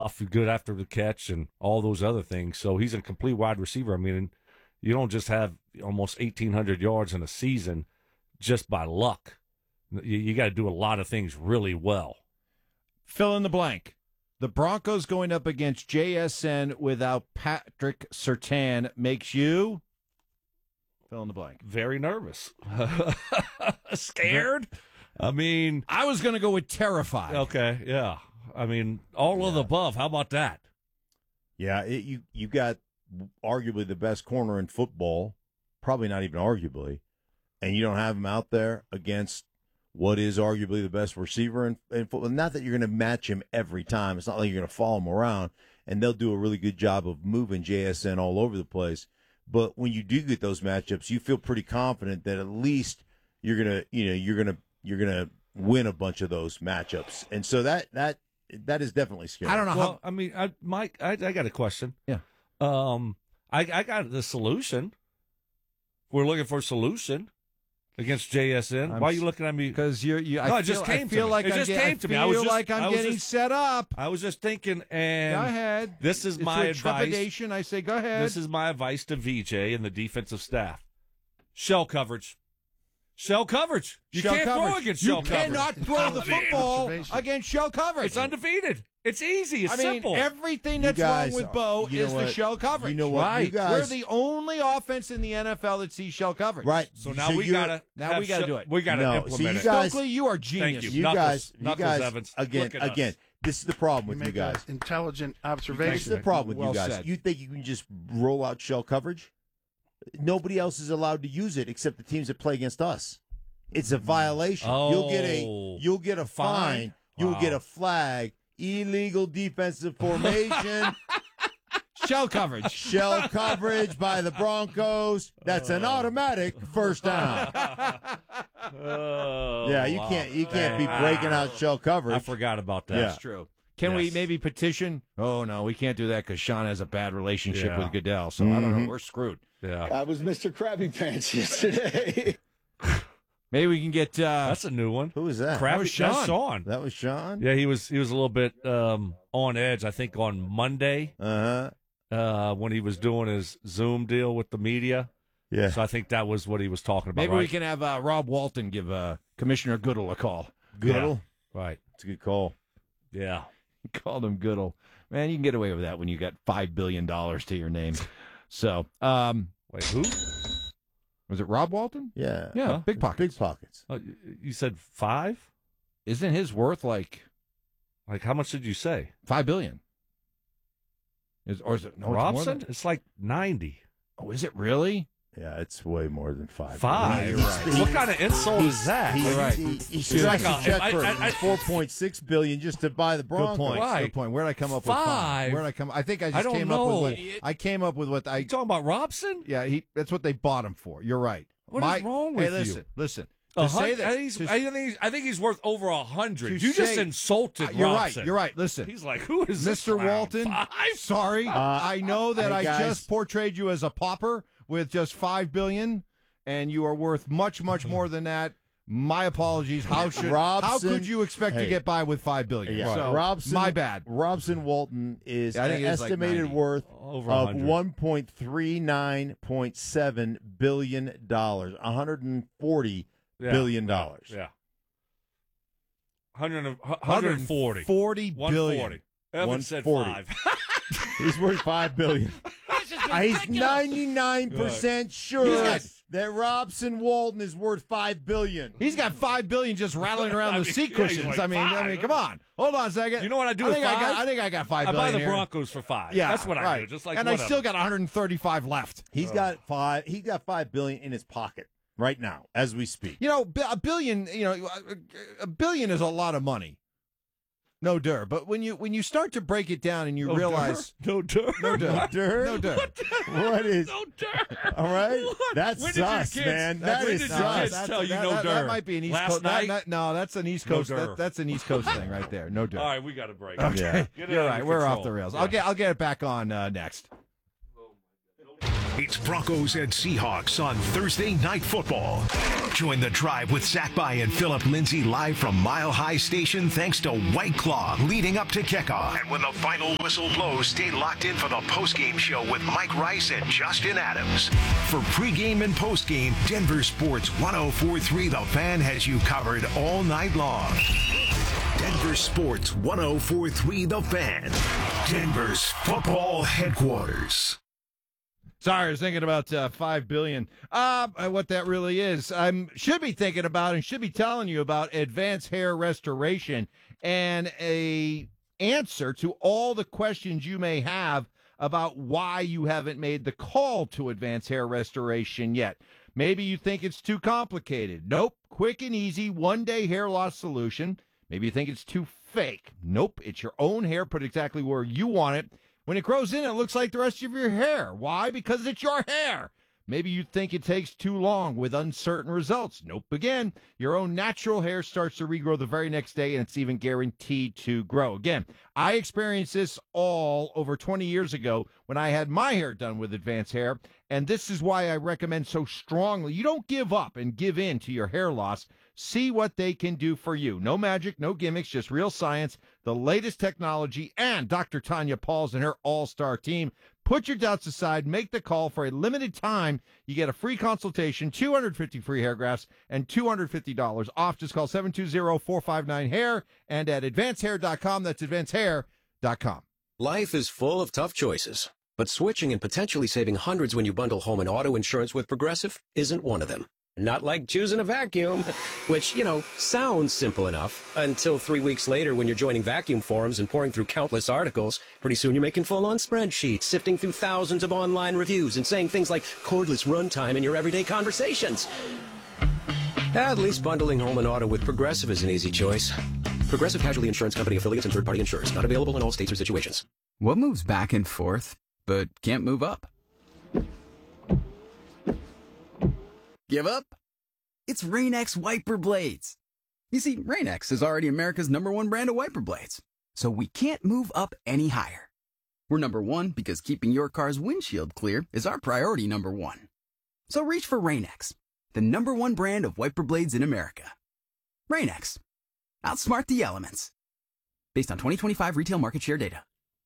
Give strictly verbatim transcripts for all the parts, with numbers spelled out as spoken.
tough, good after the catch, and all those other things. So he's a complete wide receiver. I mean, you don't just have almost eighteen hundred yards in a season just by luck. You, you got to do a lot of things really well. Fill in the blank. The Broncos going up against J S N without Patrick Surtain makes you fill in the blank. Very nervous. Scared? I mean, I was going to go with terrified. Okay, yeah. I mean, all yeah. of the above. How about that? Yeah, it, you you got arguably the best corner in football, probably not even arguably, and you don't have him out there against what is arguably the best receiver in, in football. Not that you're going to match him every time. It's not like you're going to follow him around, and they'll do a really good job of moving J S N all over the place. But when you do get those matchups, you feel pretty confident that at least you're gonna, you know, you're gonna you're gonna win a bunch of those matchups, and so that that that is definitely scary. I don't know well, how. I mean, I, Mike, I, I got a question. Yeah. Um, I I got the solution. We're looking for a solution against J S N. I'm Why are you looking at me? Because you're, you. No, I it just feel, came I to feel me. like It I'm just get- came I to me. I feel was just- like I'm I was getting just- set up. I was just thinking, and Go ahead. This is It's my with advice. trepidation. I say, go ahead. This is my advice to V J and the defensive staff: shell coverage. Shell coverage. You shell can't coverage. throw against you shell coverage. cannot throw the football against shell coverage. It's undefeated. It's easy. It's I mean, simple. everything You that's guys, wrong with Bo you know is the what? shell coverage. You know what? Right. You guys, We're the only offense in the N F L that sees shell coverage. right. So now we you're- gotta now have we gotta sh- do it. We gotta No, implement see, you it. guys- Stokely, you are genius. you. You Knuckles, guys, you Knuckles guys, Evans, again, look at us. again. This is the problem with You you make an guys. intelligent This observation. is the problem with Well you guys. said. You think you can just roll out shell coverage? Nobody else is allowed to use it except the teams that play against us. It's a violation. You'll get a Oh. you'll get a fine. Fine? You'll Wow. get a flag. Illegal defensive formation. Shell coverage. Shell coverage by the Broncos. That's an automatic first down. Oh, Yeah, you wow. can't you can't be breaking out shell coverage. I forgot about that. Yeah. That's true. Can we Yes. maybe petition? Oh, no, we can't do that because Sean has a bad relationship Yeah. with Goodell. So I don't Mm-hmm. know. We're screwed. Yeah. I was Mister Krabby Pants yesterday. Maybe we can get. Uh, That's a new one. Who was that? Krabby, was Sean. That's Sean. That was Sean. Yeah, he was he was a little bit um, on edge, I think, on Monday Uh huh. uh, when he was doing his Zoom deal with the media. Yeah. So I think that was what he was talking about. maybe right? we can have uh, Rob Walton give uh, Commissioner Goodell a call. Goodell. Right. That's a good call. Yeah. Called him Goodell. Man, you can get away with that when you got five billion dollars to your name. So, um, Wait, who? was it Rob Walton? Yeah. Yeah, Huh? big pockets. Big pockets. Uh, you said five? Isn't his worth like Like, how much did you say? five billion? Is or is it no? It's more Robson? than- It's like ninety. oh, is it really? Yeah, it's way more than five. Five? You're What kind of insult is that? He, You're right. he, he He's should like have a- check I- for I- I- four point six billion just to buy the Broncos. Good point. Right. Good point. Where did I come up Five? with five? Where did I come? I think I just I don't came know. up with what I came up with what I. You talking about Robson? Yeah, he. That's what they bought him for. You're right. What is wrong with hey, you? listen, listen. A To say hun- that, I, think he's, to- I, think he's, I think he's worth over a hundred. to You just say- insulted Uh, You're Robson. right. You're right. Listen, He's like, who is this Mister clown? Walton. Five? Sorry, I know that hey, I guys. just portrayed you as a pauper with just five billion, and you are worth much, much more than that. My apologies. How should how Robson- could you expect to hey. get by with five billion? Yeah. So, Robson, my bad. Robson Walton is Yeah, I think an it is like estimated ninety. worth Over of one hundred. one point three nine point seven billion dollars. one hundred forty Yeah. billion dollars. Yeah. one hundred, one hundred forty. Forty billion. one forty. Evan said one forty. five. He's worth five billion. Uh, He's ninety-nine percent sure He's that Robson Walton is worth five billion. He's got five billion just rattling around I the mean, seat yeah, he's cushions. like I mean, I five. mean, come on. Hold on a second. You know what I do I with think I got, five? I think I got five I buy billion the here. Broncos for five. Yeah, That's what I right. do. Just like and one I of still them. got one hundred thirty-five left. He's got five. He's got five billion in his pocket right now as we speak. You know, bi- a billion. You know, a billion is a lot of money. No dir, but when you when you start to break it down and you No realize No dirt. no dir, No dir? no dir. What is? No dirt. All right, that's When did your sus, kids- man. That's- That when is did your sus. kids That's- tell you that, no that, dir? that might be an East Last Coast. night? That, that, no, that's an East No Coast. dir. that, that's an East Coast thing right there. No dir. All right, we got a break. Okay, Yeah. Get it you're under right. We're control. off the rails. Yeah. I'll get I'll get it back on uh, next. It's Broncos and Seahawks on Thursday Night Football. Join the drive with Zach By and Philip Lindsay live from Mile High Station thanks to White Claw leading up to kickoff. And when the final whistle blows, stay locked in for the postgame show with Mike Rice and Justin Adams. For pregame and postgame, Denver Sports one oh four point three The Fan has you covered all night long. Denver Sports one oh four point three The Fan, Denver's football headquarters. Sorry, I was thinking about uh, five billion dollars. Uh, what that really is. I should be thinking about and should be telling you about Advanced Hair Restoration and a answer to all the questions you may have about why you haven't made the call to Advanced Hair Restoration yet. Maybe you think it's too complicated. Nope. Quick and easy, one-day hair loss solution. Maybe you think it's too fake. Nope. It's your own hair put exactly where you want it. When it grows in, it looks like the rest of your hair. Why? Because it's your hair. Maybe you think it takes too long with uncertain results. Nope. Again, your own natural hair starts to regrow the very next day, and it's even guaranteed to grow. Again, I experienced this all over twenty years ago when I had my hair done with Advanced Hair, and this is why I recommend so strongly you don't give up and give in to your hair loss. See what they can do for you. No magic, no gimmicks, just real science, the latest technology, and Doctor Tanya Pauls and her all-star team. Put your doubts aside. Make the call. For a limited time, you get a free consultation, two hundred fifty free hair grafts, and two hundred fifty dollars off. Just call seven two zero, four five nine, hair and at advanced hair dot com. That's advanced hair dot com. Life is full of tough choices, but switching and potentially saving hundreds when you bundle home and auto insurance with Progressive isn't one of them. Not like choosing a vacuum, which, you know, sounds simple enough until three weeks later when you're joining vacuum forums and pouring through countless articles. Pretty soon you're making full-on spreadsheets, sifting through thousands of online reviews and saying things like cordless runtime in your everyday conversations. At least bundling home and auto with Progressive is an easy choice. Progressive Casualty Insurance Company affiliates and third-party insurers. Not available in all states or situations. What moves back and forth, but can't move up? Give up? It's Rain-X wiper blades. You see, Rain-X is already America's number one brand of wiper blades, so we can't move up any higher. We're number one because keeping your car's windshield clear is our priority number one. So reach for Rain-X, the number one brand of wiper blades in America. Rain-X. Outsmart the elements. Based on twenty twenty-five retail market share data.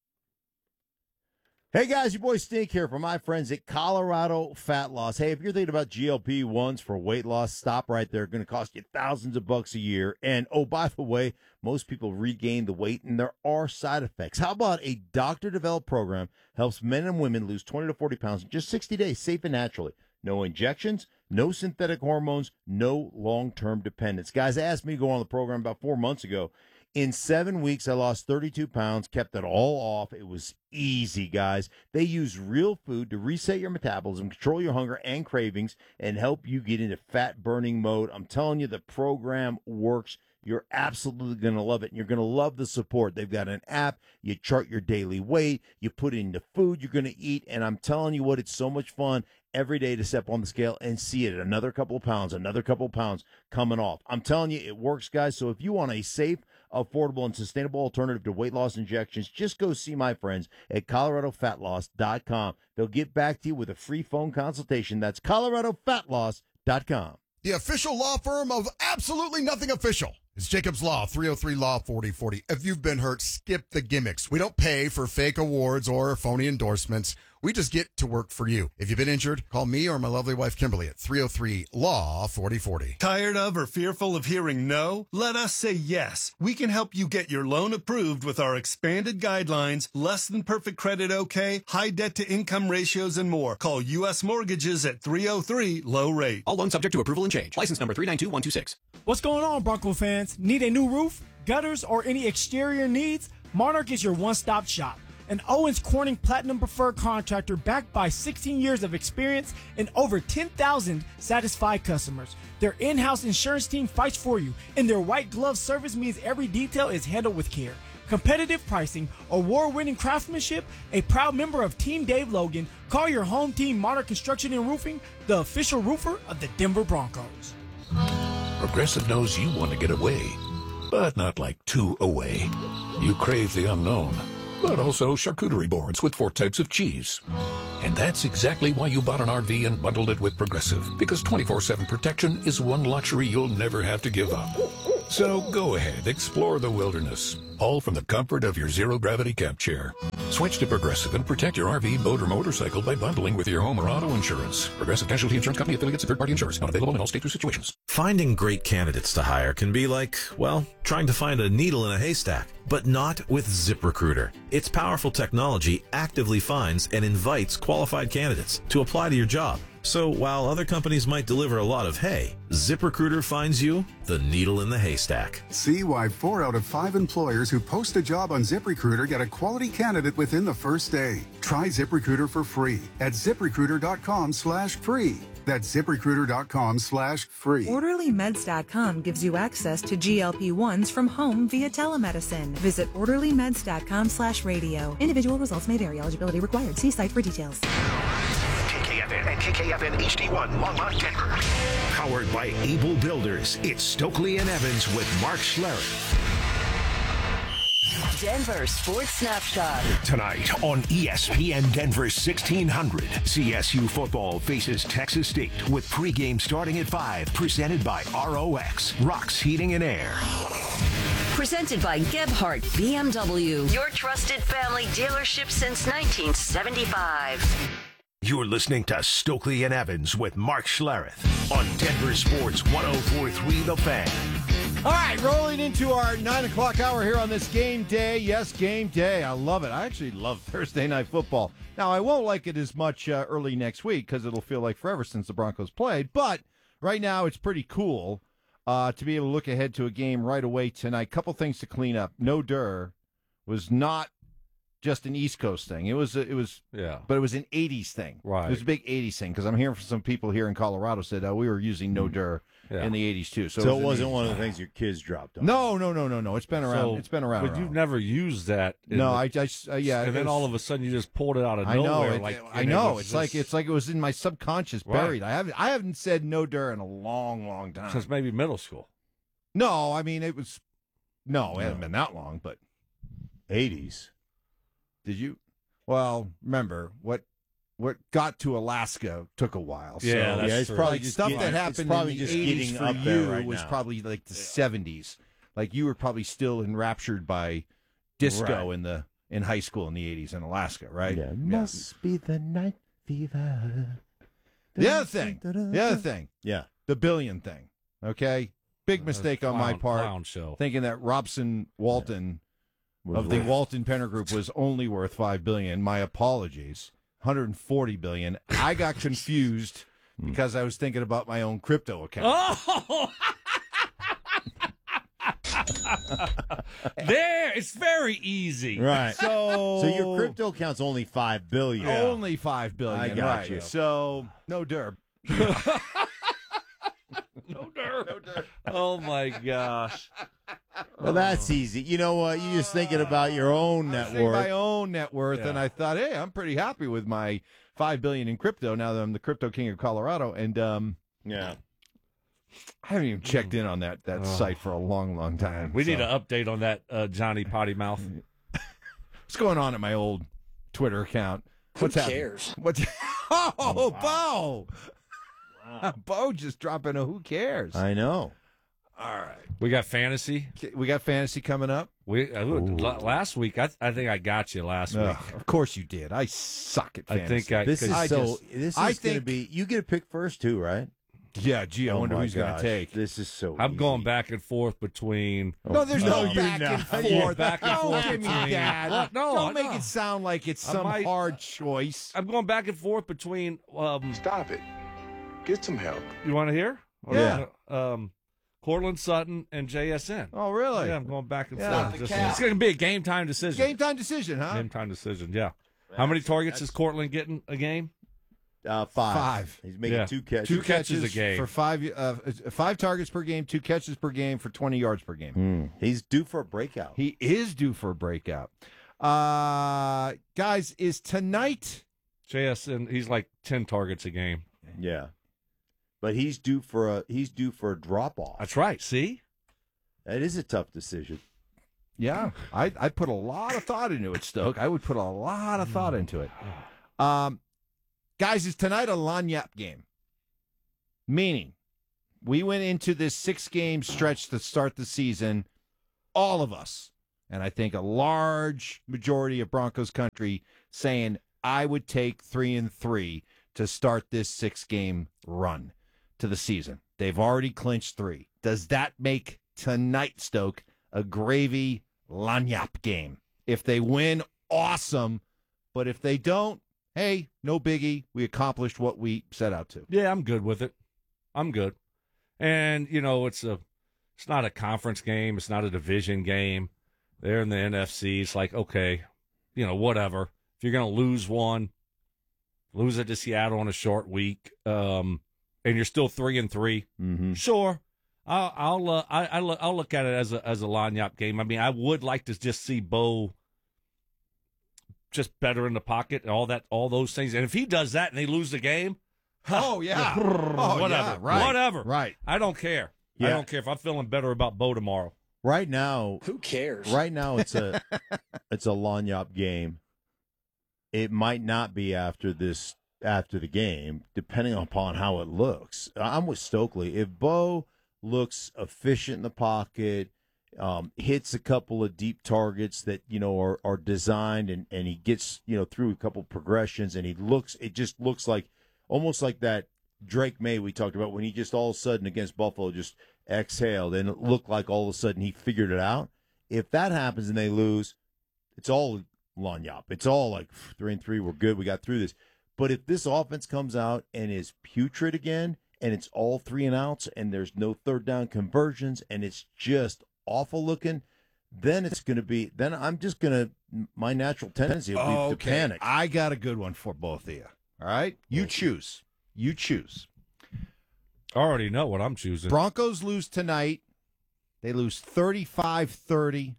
Hey guys, your boy Stink here from my friends at Colorado Fat Loss. Hey, if you're thinking about G L P ones for weight loss, stop right there. Going to cost you thousands of bucks a year. And oh, by the way, most people regain the weight and there are side effects. How about a doctor-developed program helps men and women lose twenty to forty pounds in just sixty days, safe and naturally. No injections, no synthetic hormones, no long-term dependence. Guys asked me to go on the program about four months ago. In seven weeks, I lost thirty-two pounds, kept it all off. It was easy, guys. They use real food to reset your metabolism, control your hunger and cravings, and help you get into fat-burning mode. I'm telling you, the program works. You're absolutely going to love it, and you're going to love the support. They've got an app. You chart your daily weight. You put in the food you're going to eat, and I'm telling you what, it's so much fun every day to step on the scale and see it. Another couple of pounds, another couple of pounds coming off. I'm telling you, it works, guys. So if you want a safe, affordable, and sustainable alternative to weight loss injections, just go see my friends at colorado fat loss dot com. They'll get back to you with a free phone consultation. That's colorado fat loss dot com. The official law firm of absolutely nothing official. It's Jacobs Law, three oh three Law forty forty. If you've been hurt, skip the gimmicks. We don't pay for fake awards or phony endorsements. We just get to work for you. If you've been injured, call me or my lovely wife, Kimberly, at three oh three Law forty forty. Tired of or fearful of hearing no? Let us say yes. We can help you get your loan approved with our expanded guidelines, less than perfect credit okay, high debt to income ratios, and more. Call U S Mortgages at three oh three Low Rate. All loans subject to approval and change. License number three nine two one two six. What's going on, Bronco fans? Need a new roof, gutters, or any exterior needs? Monarch is your one-stop shop. An Owens Corning Platinum Preferred contractor backed by sixteen years of experience and over ten thousand satisfied customers. Their in-house insurance team fights for you, and their white glove service means every detail is handled with care. Competitive pricing, award-winning craftsmanship, a proud member of Team Dave Logan. Call your home team, Monarch Construction and Roofing, the official roofer of the Denver Broncos. Progressive knows you want to get away, but not like too away. You crave the unknown, but also charcuterie boards with four types of cheese. And that's exactly why you bought an R V and bundled it with Progressive, because twenty-four seven protection is one luxury you'll never have to give up. So go ahead, explore the wilderness, all from the comfort of your zero-gravity camp chair. Switch to Progressive and protect your R V, boat, or motorcycle by bundling with your home or auto insurance. Progressive Casualty Insurance Company affiliates and third-party insurers. Not available in all states or situations. Finding great candidates to hire can be like, well, trying to find a needle in a haystack, but not with ZipRecruiter. Its powerful technology actively finds and invites qualified candidates to apply to your job. So while other companies might deliver a lot of hay, ZipRecruiter finds you the needle in the haystack. See why four out of five employers who post a job on ZipRecruiter get a quality candidate within the first day. Try ZipRecruiter for free at ZipRecruiter.com slash free. That's ZipRecruiter.com slash free. Orderly Meds dot com gives you access to G L P ones from home via telemedicine. Visit Orderly Meds dot com slash radio. Individual results may vary. Eligibility required. See site for details. K K F N and K K F N H D one Longmont, Denver. Powered by Able Builders, it's Stokely and Evans with Mark Schlereth. Denver Sports Snapshot. Tonight on E S P N Denver sixteen hundred, C S U football faces Texas State with pregame starting at five, presented by R O X, Rocks Heating and Air. Presented by Gebhardt B M W, your trusted family dealership since nineteen seventy-five. You're listening to Stokely and Evans with Mark Schlereth on Denver Sports one oh four point three The Fan. All right, rolling into our nine o'clock hour here on this game day. Yes, game day. I love it. I actually love Thursday night football. Now, I won't like it as much uh, early next week because it'll feel like forever since the Broncos played. But right now, it's pretty cool uh, to be able to look ahead to a game right away tonight. Couple things to clean up. No Durr was not just an East Coast thing. It was, it was, yeah, but it was an eighties thing. Right. It was a big eighties thing because I'm hearing from some people here in Colorado said uh, we were using No Durr yeah. in the eighties too. So, So, it, was it wasn't an one of eighties the things your kids dropped on. No, no, no, no, no. It's been around. So, it's been around. But around. you've never used that. in No, the- I, I uh, yeah. And it then was- all of a sudden you just pulled it out of I know. nowhere. It, like I and it know. was It's like just- it's like it was in my subconscious, Right. buried. I haven't I haven't said No Durr in a long, long time. since maybe middle school. No, I mean it was. No, it hasn't been that long. But eighties. Did you? Well, remember what what got to Alaska took a while. So, Yeah, that's yeah, it's true. probably like just stuff getting- that it's happened probably in the just eighties getting for up there you right was now. probably like the seventies. Like you were probably still enraptured by disco Right. in the in high school in the eighties in Alaska, right? Yeah, must be the night fever. The other thing, the other thing, Yeah. the billion thing. Okay, big mistake on my Clown- part. clown show. Thinking that Robson Walton Was of the worth- Walton Penner Group was only worth five billion. My apologies, one hundred forty billion. I got confused because I was thinking about my own crypto account. Oh, there, it's very easy. Right. So, So your crypto account's only five billion. only five billion. I got right. you. So no derp. No dirt. Oh my gosh. Well, that's easy. You know what? You're just thinking about your own I net was thinking worth. my own net worth, and Yeah. I thought, hey, I'm pretty happy with my five billion in crypto now that I'm the crypto king of Colorado. And um, Yeah. I haven't even checked in on that that Oh. site for a long, long time. We need so. an update on that uh, Johnny Potty Mouth. What's going on at my old Twitter account? What's happening? cares? What's oh, Bo? Bo just dropping a who cares? I know. All right, We got fantasy. we got fantasy coming up. We uh, la- last week. I, I think I got you last Ugh, week. of course you did. I suck at I fantasy. think I. This is 'cause I so. just- this is I going to think- be. You get a pick first too, right? yeah, gee, I Oh wonder my who's going gosh. to take. This is so. I'm easy. going back and forth between. No, there's no, No, you're back and not. Yeah, forth. back and Don't forth give me between- that. What? No, Don't make no. it sound like it's I some might- hard choice. I'm going back and forth between. Um, Stop it. Get some help. you want to hear? Or, Yeah. Um, Cortland Sutton and J S N. Oh, really? Yeah, I'm going back and Yeah. forth. Just- it's going to be a game time decision. Game time decision, huh? Game time decision. Yeah. How many targets is Cortland getting a game? Uh, five. Five. He's making Yeah. two catches. Two Two catches catches a game. for five uh, five targets per game, two catches per game for twenty yards per game. Hmm. He's due for a breakout. He is due for a breakout. Uh, guys, is tonight? J S N, he's like ten targets a game. Yeah, but he's due for a he's due for a drop off. That's right. See? That is a tough decision. Yeah, I I put a lot of thought into it, Stoke. I would put a lot of thought into it. Um, Guys, is tonight a lagniappe game? Meaning, we went into this six-game stretch to start the season, all of us, and I think a large majority of Broncos country saying, I would take three and three to start this six-game run to the season. They've already clinched three. Does that make tonight, Stoke, a gravy lagniappe game? If they win, awesome. But if they don't, hey, no biggie. We accomplished what we set out to. Yeah, I'm good with it. I'm good. And, you know, it's a it's not a conference game. It's not a division game. They're in the N F C. It's like, okay, you know, whatever. If you're going to lose one, lose it to Seattle on a short week, um, and you're still three and three, mm-hmm. sure. I'll I'll, uh, I, I'll I'll look at it as a as a lagniappe game. I mean, I would like to just see Bo just better in the pocket and all that, all those things. And if he does that and they lose the game, oh yeah, oh, whatever, yeah, right. whatever, right. I don't care. Yeah. I don't care if I'm feeling better about Bo tomorrow. Right now, Who cares? Right now, it's a it's a lagniappe game. It might not be after this after the game, depending upon how it looks. I'm with Stokely. If Bo looks efficient in the pocket, um, hits a couple of deep targets that, you know, are, are designed, and, and he gets, you know, through a couple progressions, and he looks, it just looks like, almost like that Drake May we talked about, when he just all of a sudden against Buffalo just exhaled, and it looked like all of a sudden he figured it out. If that happens and they lose, it's all lagniappe. It's all like three and three, we're good, we got through this. But if this offense comes out and is putrid again, and it's all three and outs, and there's no third down conversions, and it's just awful looking, then it's going to be, then I'm just going to, my natural tendency will be okay. to panic. I got a good one for both of you. All right? You choose. You choose. I already know what I'm choosing. Broncos lose tonight. They lose thirty-five thirty.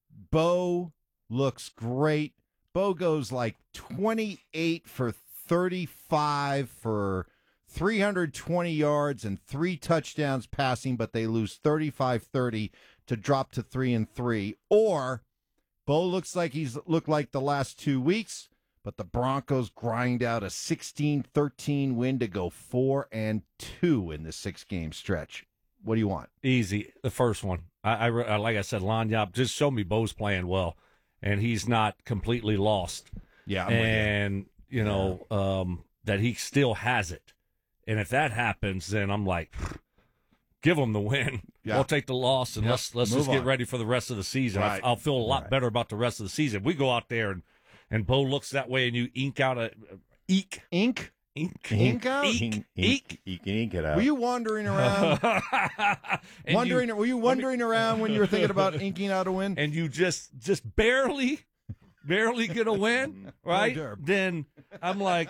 Bo looks great. Bo goes like twenty-eight for thirty-five for three hundred twenty yards and three touchdowns passing, but they lose thirty-five thirty to drop to three and three. Or Bo looks like he's looked like the last two weeks, but the Broncos grind out a sixteen thirteen win to go four and two in this six-game stretch. What do you want? Easy, the first one. I, I like I said, lagniappe. Just show me Bo's playing well, and he's not completely lost. Yeah, I'm and you, you know yeah. um, that he still has it. And if that happens, then I'm like, give them the win. Yeah. We'll take the loss, and yep. let's let's Move just get on. ready for the rest of the season. Right. I, I'll feel a lot right. better about the rest of the season. We go out there and and Bo looks that way, and you ink out a eek ink ink ink out eek Ink, eek. You can ink it out. Were you wandering around? wondering? You, were you wondering around when you were thinking about inking out a win? And you just just barely. Barely get a win, right? Oh, then I'm like,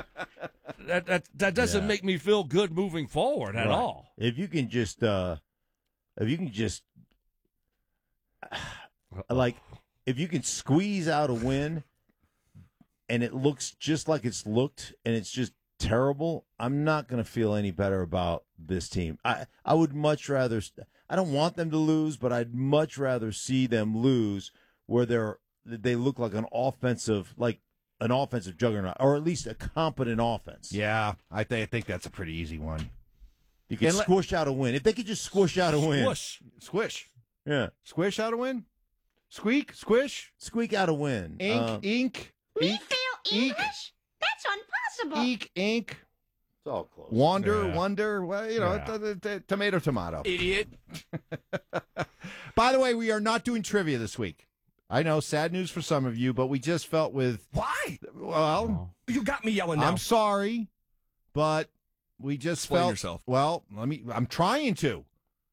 that that, that doesn't Yeah. make me feel good moving forward at Right. all. If you can just, uh, if you can just, like, if you can squeeze out a win, and it looks just like it's looked, and it's just terrible, I'm not going to feel any better about this team. I I would much rather. I don't want them to lose, but I'd much rather see them lose where they're. They look like an offensive, like an offensive juggernaut, or at least a competent offense. Yeah, I, th- I think that's a pretty easy one. You can And let- squish out a win. If they could just squish out a win. Squish, squish, Yeah. squish out a win. Squeak, squish, Squeak out a win. ink, Uh, ink, We ink, fail ink, English? That's impossible. ink, ink. it's all close. Wander, Yeah. wonder. Well, you know, Yeah. t- t- t- tomato, tomato. Idiot. By the way, we are not doing trivia this week. I know, sad news for some of you, but we just felt with. Why? Well, You got me yelling now. I'm sorry, but we just Explain felt. yourself. Well, let me. I'm trying to.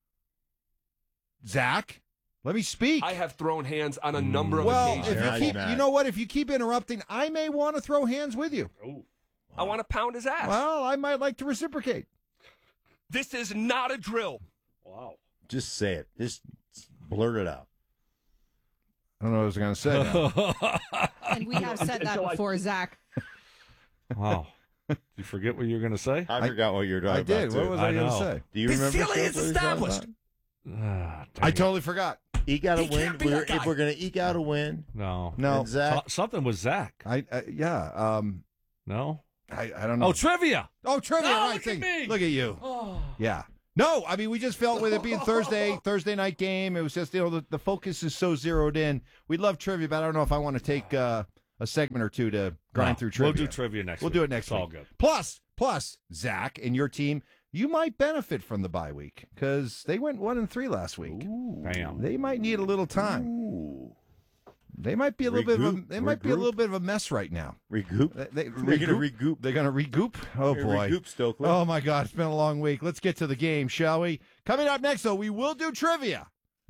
Zach, let me speak. I have thrown hands on a number of well, occasions. if you Nice, keep, Matt. you know what? If you keep interrupting, I may want to throw hands with you. I want to pound his ass. Well, I might like to reciprocate. This is not a drill. Wow. Just say it. Just blurt it out. I don't know what I was going to say. Now. And we have said that before, Zach. Wow. Did you forget what you were going to say? I, forgot what you were talking I did. about. What too. was I, I going to know. say? Do you The remember? ceiling Phil, is what you were talking established. about? Ah, dang I it. totally forgot. Eke out a He win. can't be We're, that guy. if we're going to eke out a win, No. No. and Zach, So- something with Zach. I uh, yeah. Um, No. I, I don't know. Oh, trivia. Oh, trivia. Oh, right, look thing. at me. Look at you. Oh. Yeah. No, I mean, we just felt with it being Thursday, Thursday night game, it was just, you know, the, the focus is so zeroed in. We love trivia, but I don't know if I want to take uh, a segment or two to grind No, through trivia. We'll do trivia next We'll week. do it next It's week. all good. Plus, plus, Zach and your team, you might benefit from the bye week because they went one and three last week. Damn. They might need a little time. Ooh. They might be a little bit of a, Regroup? they might be a Regroup? little bit of a mess right now. Regoop? They, they, They're going to regroup? regoop. They're going to regoop? Oh, They're boy. Regoop, Stokely. Oh, my God. It's been a long week. Let's get to the game, shall we? Coming up next, though, we will do trivia.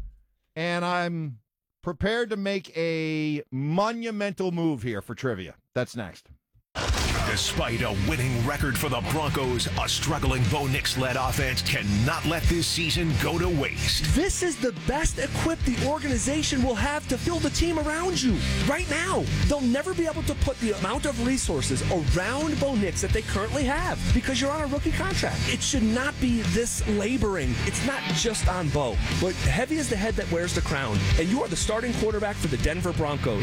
And I'm prepared to make a monumental move here for trivia. That's next. Despite a winning record for the Broncos, a struggling Bo Nix-led offense cannot let this season go to waste. This is the best equipped the organization will have to build a team around you. Right now, they'll never be able to put the amount of resources around Bo Nix that they currently have because you're on a rookie contract. It should not be this laboring. It's not just on Bo, but heavy is the head that wears the crown, and you are the starting quarterback for the Denver Broncos.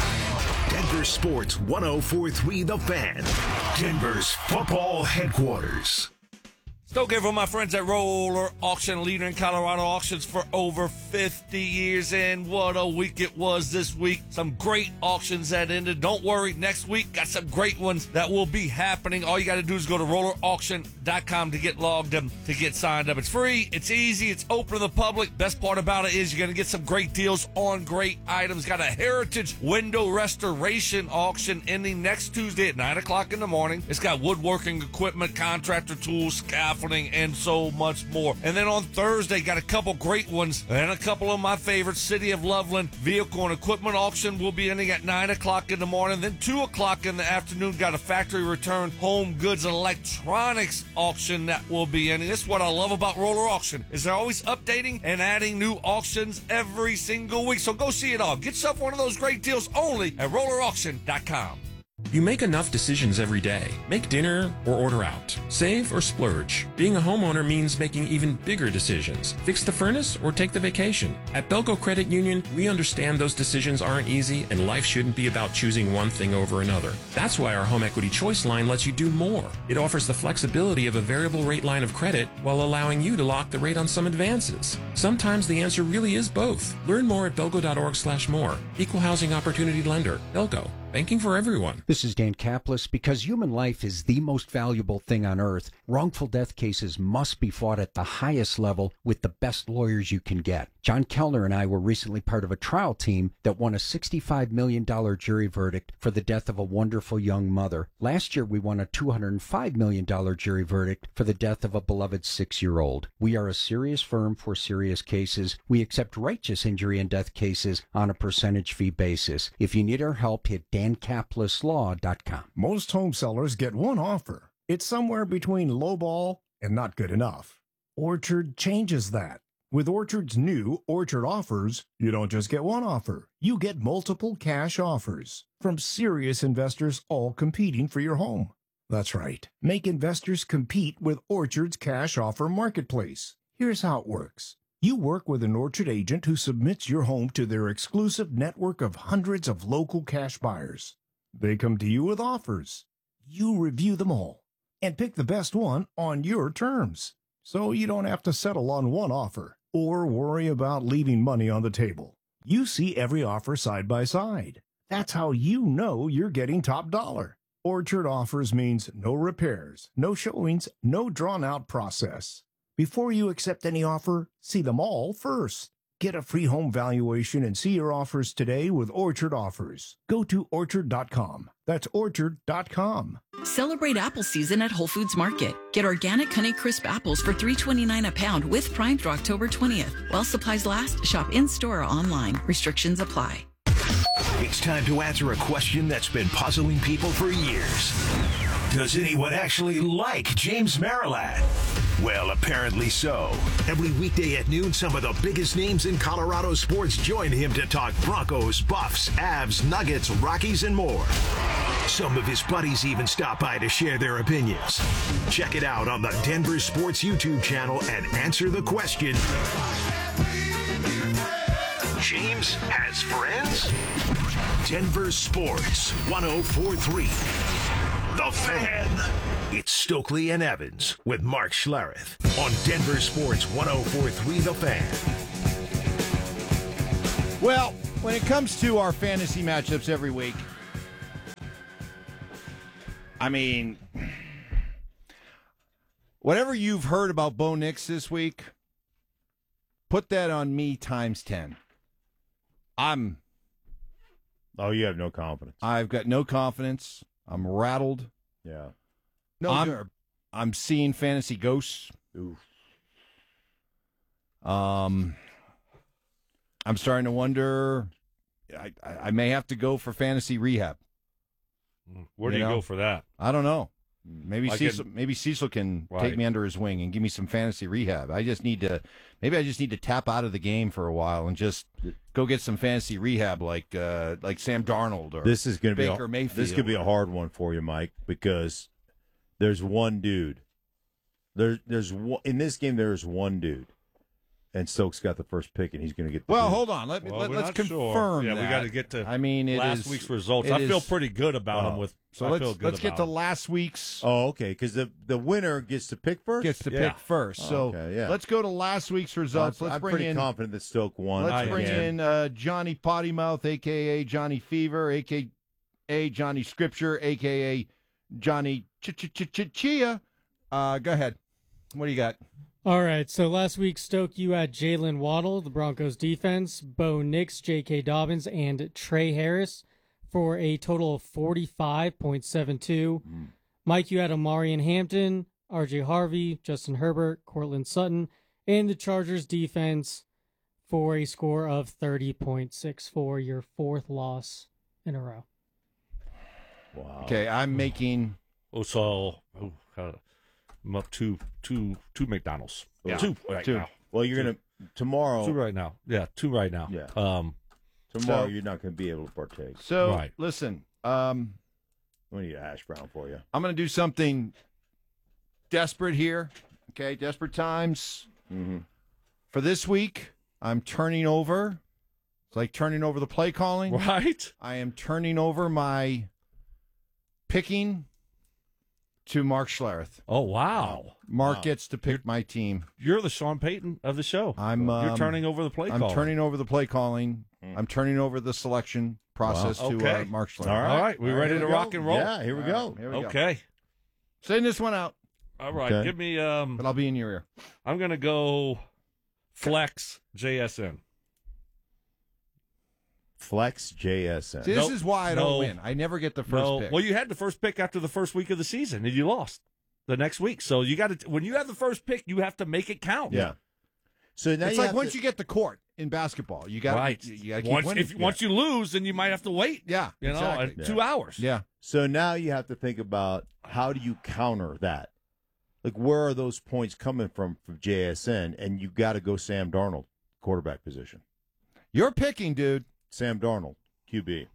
Denver Sports one oh four point three The Fan, Denver's football headquarters. Still give for my friends at Roller Auction, leader in Colorado auctions for over fifty years. And what a week it was this week. Some great auctions that ended. Don't worry, next week got some great ones that will be happening. All you got to do is go to roller auction dot com to get logged in, to get signed up. It's free, it's easy, it's open to the public. Best part about it is you're going to get some great deals on great items. Got a Heritage Window Restoration auction ending next Tuesday at nine o'clock in the morning. It's got woodworking equipment, contractor tools, scaffolding, and so much more. And then on Thursday, got a couple great ones and a couple of my favorites. City of Loveland Vehicle and Equipment Auction will be ending at nine o'clock in the morning. Then two o'clock in the afternoon, got a factory return home goods and electronics auction that will be ending. This is what I love about Roller Auction, is they're always updating and adding new auctions every single week. So go see it all. Get yourself one of those great deals only at roller auction dot com. You make enough decisions every day. Make dinner or order out. Save or splurge. Being a homeowner means making even bigger decisions. Fix the furnace or take the vacation. At Belco Credit Union, we understand those decisions aren't easy and life shouldn't be about choosing one thing over another. That's why our Home Equity Choice line lets you do more. It offers the flexibility of a variable rate line of credit while allowing you to lock the rate on some advances. Sometimes the answer really is both. Learn more at belco dot org slash more. Equal Housing Opportunity Lender. Belco. Banking for everyone. This is Dan Kaplis. Because human life is the most valuable thing on earth, wrongful death cases must be fought at the highest level with the best lawyers you can get. John Kellner and I were recently part of a trial team that won a sixty-five million dollars jury verdict for the death of a wonderful young mother. Last year, we won a two hundred five million dollars jury verdict for the death of a beloved six-year-old. We are a serious firm for serious cases. We accept righteous injury and death cases on a percentage fee basis. If you need our help, hit dan kaplis law dot com. Most home sellers get one offer. It's somewhere between lowball and not good enough. Orchard changes that. With Orchard's new Orchard Offers, you don't just get one offer. You get multiple cash offers from serious investors all competing for your home. That's right. Make investors compete with Orchard's cash offer marketplace. Here's how it works. You work with an Orchard agent who submits your home to their exclusive network of hundreds of local cash buyers. They come to you with offers. You review them all and pick the best one on your terms. So you don't have to settle on one offer or worry about leaving money on the table. You see every offer side by side. That's how you know you're getting top dollar. Orchard Offers means no repairs, no showings, no drawn-out process. Before you accept any offer, see them all first. Get a free home valuation and see your offers today with Orchard Offers. Go to orchard dot com. That's orchard dot com. Celebrate apple season at Whole Foods Market. Get organic Honey Crisp apples for three twenty-nine a pound with Prime through October twentieth. While supplies last, shop in-store or online. Restrictions apply. It's time to answer a question that's been puzzling people for years. Does anyone actually like James Merilatt? Well, apparently so. Every weekday at noon, some of the biggest names in Colorado sports join him to talk Broncos, Buffs, Avs, Nuggets, Rockies, and more. Some of his buddies even stop by to share their opinions. Check it out on the Denver Sports YouTube channel and answer the question, James has friends? Denver Sports one oh four point three The Fan. It's Stokely and Evans with Mark Schlereth on Denver Sports one oh four point three The Fan. Well, when it comes to our fantasy matchups every week, I mean, whatever you've heard about Bo Nix this week, put that on me times ten. I'm... Oh, you have no confidence. I've got no confidence. I'm rattled. Yeah. No, I'm, I'm seeing fantasy ghosts. Oof. Um, I'm starting to wonder. I, I, I may have to go for fantasy rehab. Where do you, you know? go for that? I don't know. Maybe Like Cecil, in- maybe Cecil can Right. take me under his wing and give me some fantasy rehab. I just need to. Maybe I just need to tap out of the game for a while and just go get some fantasy rehab, like uh, like Sam Darnold or This is going to be Baker a, Mayfield. this could be a hard one for you, Mike, because there's one dude. There's there's one, in this game. There's one dude, and Stokes got the first pick, and he's going to get. The Well, dude. hold on. Let me Well, let, we're let's not confirm. sure. Yeah, we that. got to get to I mean, it last is- week's results. it I feel is- pretty good about Oh. them. With So I let's feel good let's get about to 'em. last week's. Oh, okay, because the the winner gets to pick first. Gets to Yeah. pick first. Oh, So okay, yeah. let's go to last week's results. I'm, let's I'm bring pretty in. confident that Stoke won. Let's bring again. in uh, Johnny Pottymouth, a k a. Johnny Fever, a k a. Johnny Scripture, a k a. Johnny Ch-Ch-Ch-Chia. Uh, go ahead. What do you got? All right, so last week, Stoke, you had Jalen Waddle, the Broncos defense, Bo Nix, J K. Dobbins, and Trey Harris for a total of forty-five point seven two. Mm. Mike, you had Amarian Hampton, R J Harvey, Justin Herbert, Cortland Sutton, and the Chargers defense for a score of thirty point six four, your fourth loss in a row. Wow. Okay, I'm making. Oh, so oh, uh, I'm up two, two, two McDonald's. Yeah. Two right Two. now. Well, you're gonna tomorrow. Two right now. Yeah, two right now. Yeah. Um, Tomorrow, So- you're not going to be able to partake. So, Right. listen, um, We need a hash brown for you. I'm going to do something desperate here. Okay, desperate times. Mm-hmm. For this week, I'm turning over. It's like turning over the play calling. right. I am turning over my picking to Mark Schlereth. Oh wow. Mark Wow. gets to pick my team. You're the Sean Payton of the show. I'm You're um, turning over the play I'm call. turning over the play calling. I'm turning over the selection process Wow. to Okay. uh, Mark Schlereth. All right. All right, we All right, ready here to we rock go. and roll? Yeah, here we All go. right, here we go. Okay. Send this one out, All right. Okay. Give me. Um, but I'll be in your ear. I'm gonna go flex J S N. Flex J S N. See, this Nope. is why I don't No. win. I never get the first No. pick. Well, you had the first pick after the first week of the season, and you lost the next week. So you got to when you have the first pick, you have to make it count. Yeah. So now it's you like have once to- you get the court in basketball, you got Right. You, you got to keep once winning. if once you lose, then you might have to wait. yeah, You know, exactly. uh, two hours. Yeah. So now you have to think about how do you counter that? Like, where are those points coming from from J S N? And you got to go Sam Darnold, quarterback position. You're picking, dude. Sam Darnold, Q B.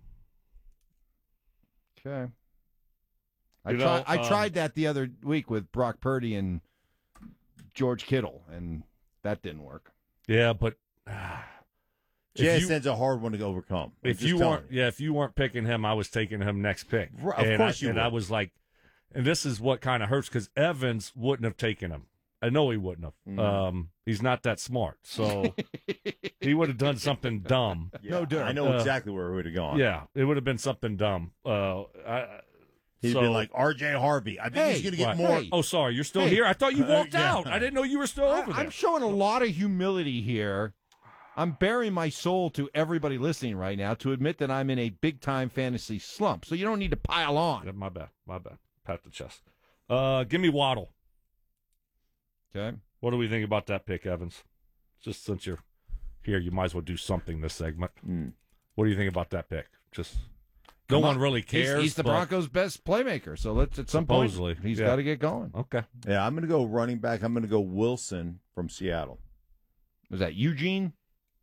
Okay. I You know, tried. I um, tried that the other week with Brock Purdy and George Kittle, and that didn't work. Yeah, but uh, if J S you, N's a hard one to overcome. I'm if just you telling weren't, yeah, if you weren't picking him, I was taking him next pick. Right, of and course I, you and would. I was like, and this is what kind of hurts because Evans wouldn't have taken him. I know he wouldn't have. Mm. Um, he's not that smart, so he would have done something dumb. Yeah, No dirt. I know Uh, exactly where it would have gone. Yeah, it would have been something dumb. Uh, I, He'd so, been like R J Harvey. I think Hey, he's going to get Right. more. Hey. Oh, sorry, you're still Hey. here. I thought you Uh, walked yeah. out. I didn't know you were still over I, there. I'm showing a lot of humility here. I'm bearing my soul to everybody listening right now to admit that I'm in a big time fantasy slump. So you don't need to pile on. Yeah, my bad. My bad. Pat the chest. Uh, give me Waddle. Okay. What do we think about that pick, Evans? Just since you're here, you might as well do something this segment. Mm. What do you think about that pick? Just no Come one on. really He's- cares. He's, the but- Broncos' best playmaker. So let's at some Supposedly, point he's yeah. got to get going. Okay. Yeah, I'm going to go running back. I'm going to go Wilson from Seattle. Was that Eugene?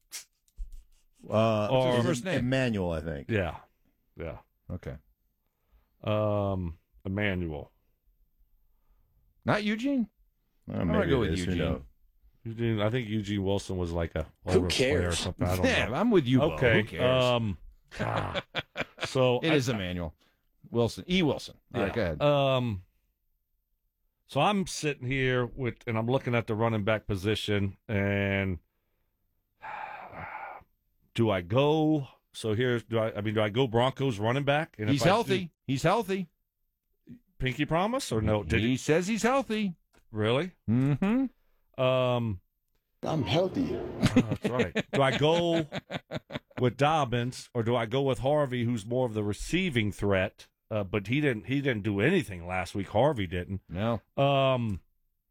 Uh, Or- his first name? Emmanuel, I think. Yeah. Yeah. Okay. Um, Emmanuel. Not Eugene? Uh, I'm gonna maybe go it with is, who Eugene. knows? Eugene, I think Eugene Wilson was like a Who older player or cares? something. I don't Yeah, know. I'm with you, Bo. Okay. Who cares? Um, ah. so It I- is Emmanuel. Wilson. E. Wilson. All right, go ahead. Um, so I'm sitting here with, and I'm looking at the running back position, and do I go? So here's, do I? I mean, do I go Broncos running back? And He's if I healthy. do- He's healthy. Pinky promise or no? Did he says he's healthy. Really? Mm-hmm. Um, I'm healthy. oh, that's right. Do I go with Dobbins or do I go with Harvey, who's more of the receiving threat? Uh, but he didn't. He didn't do anything last week. Harvey didn't. No. Um,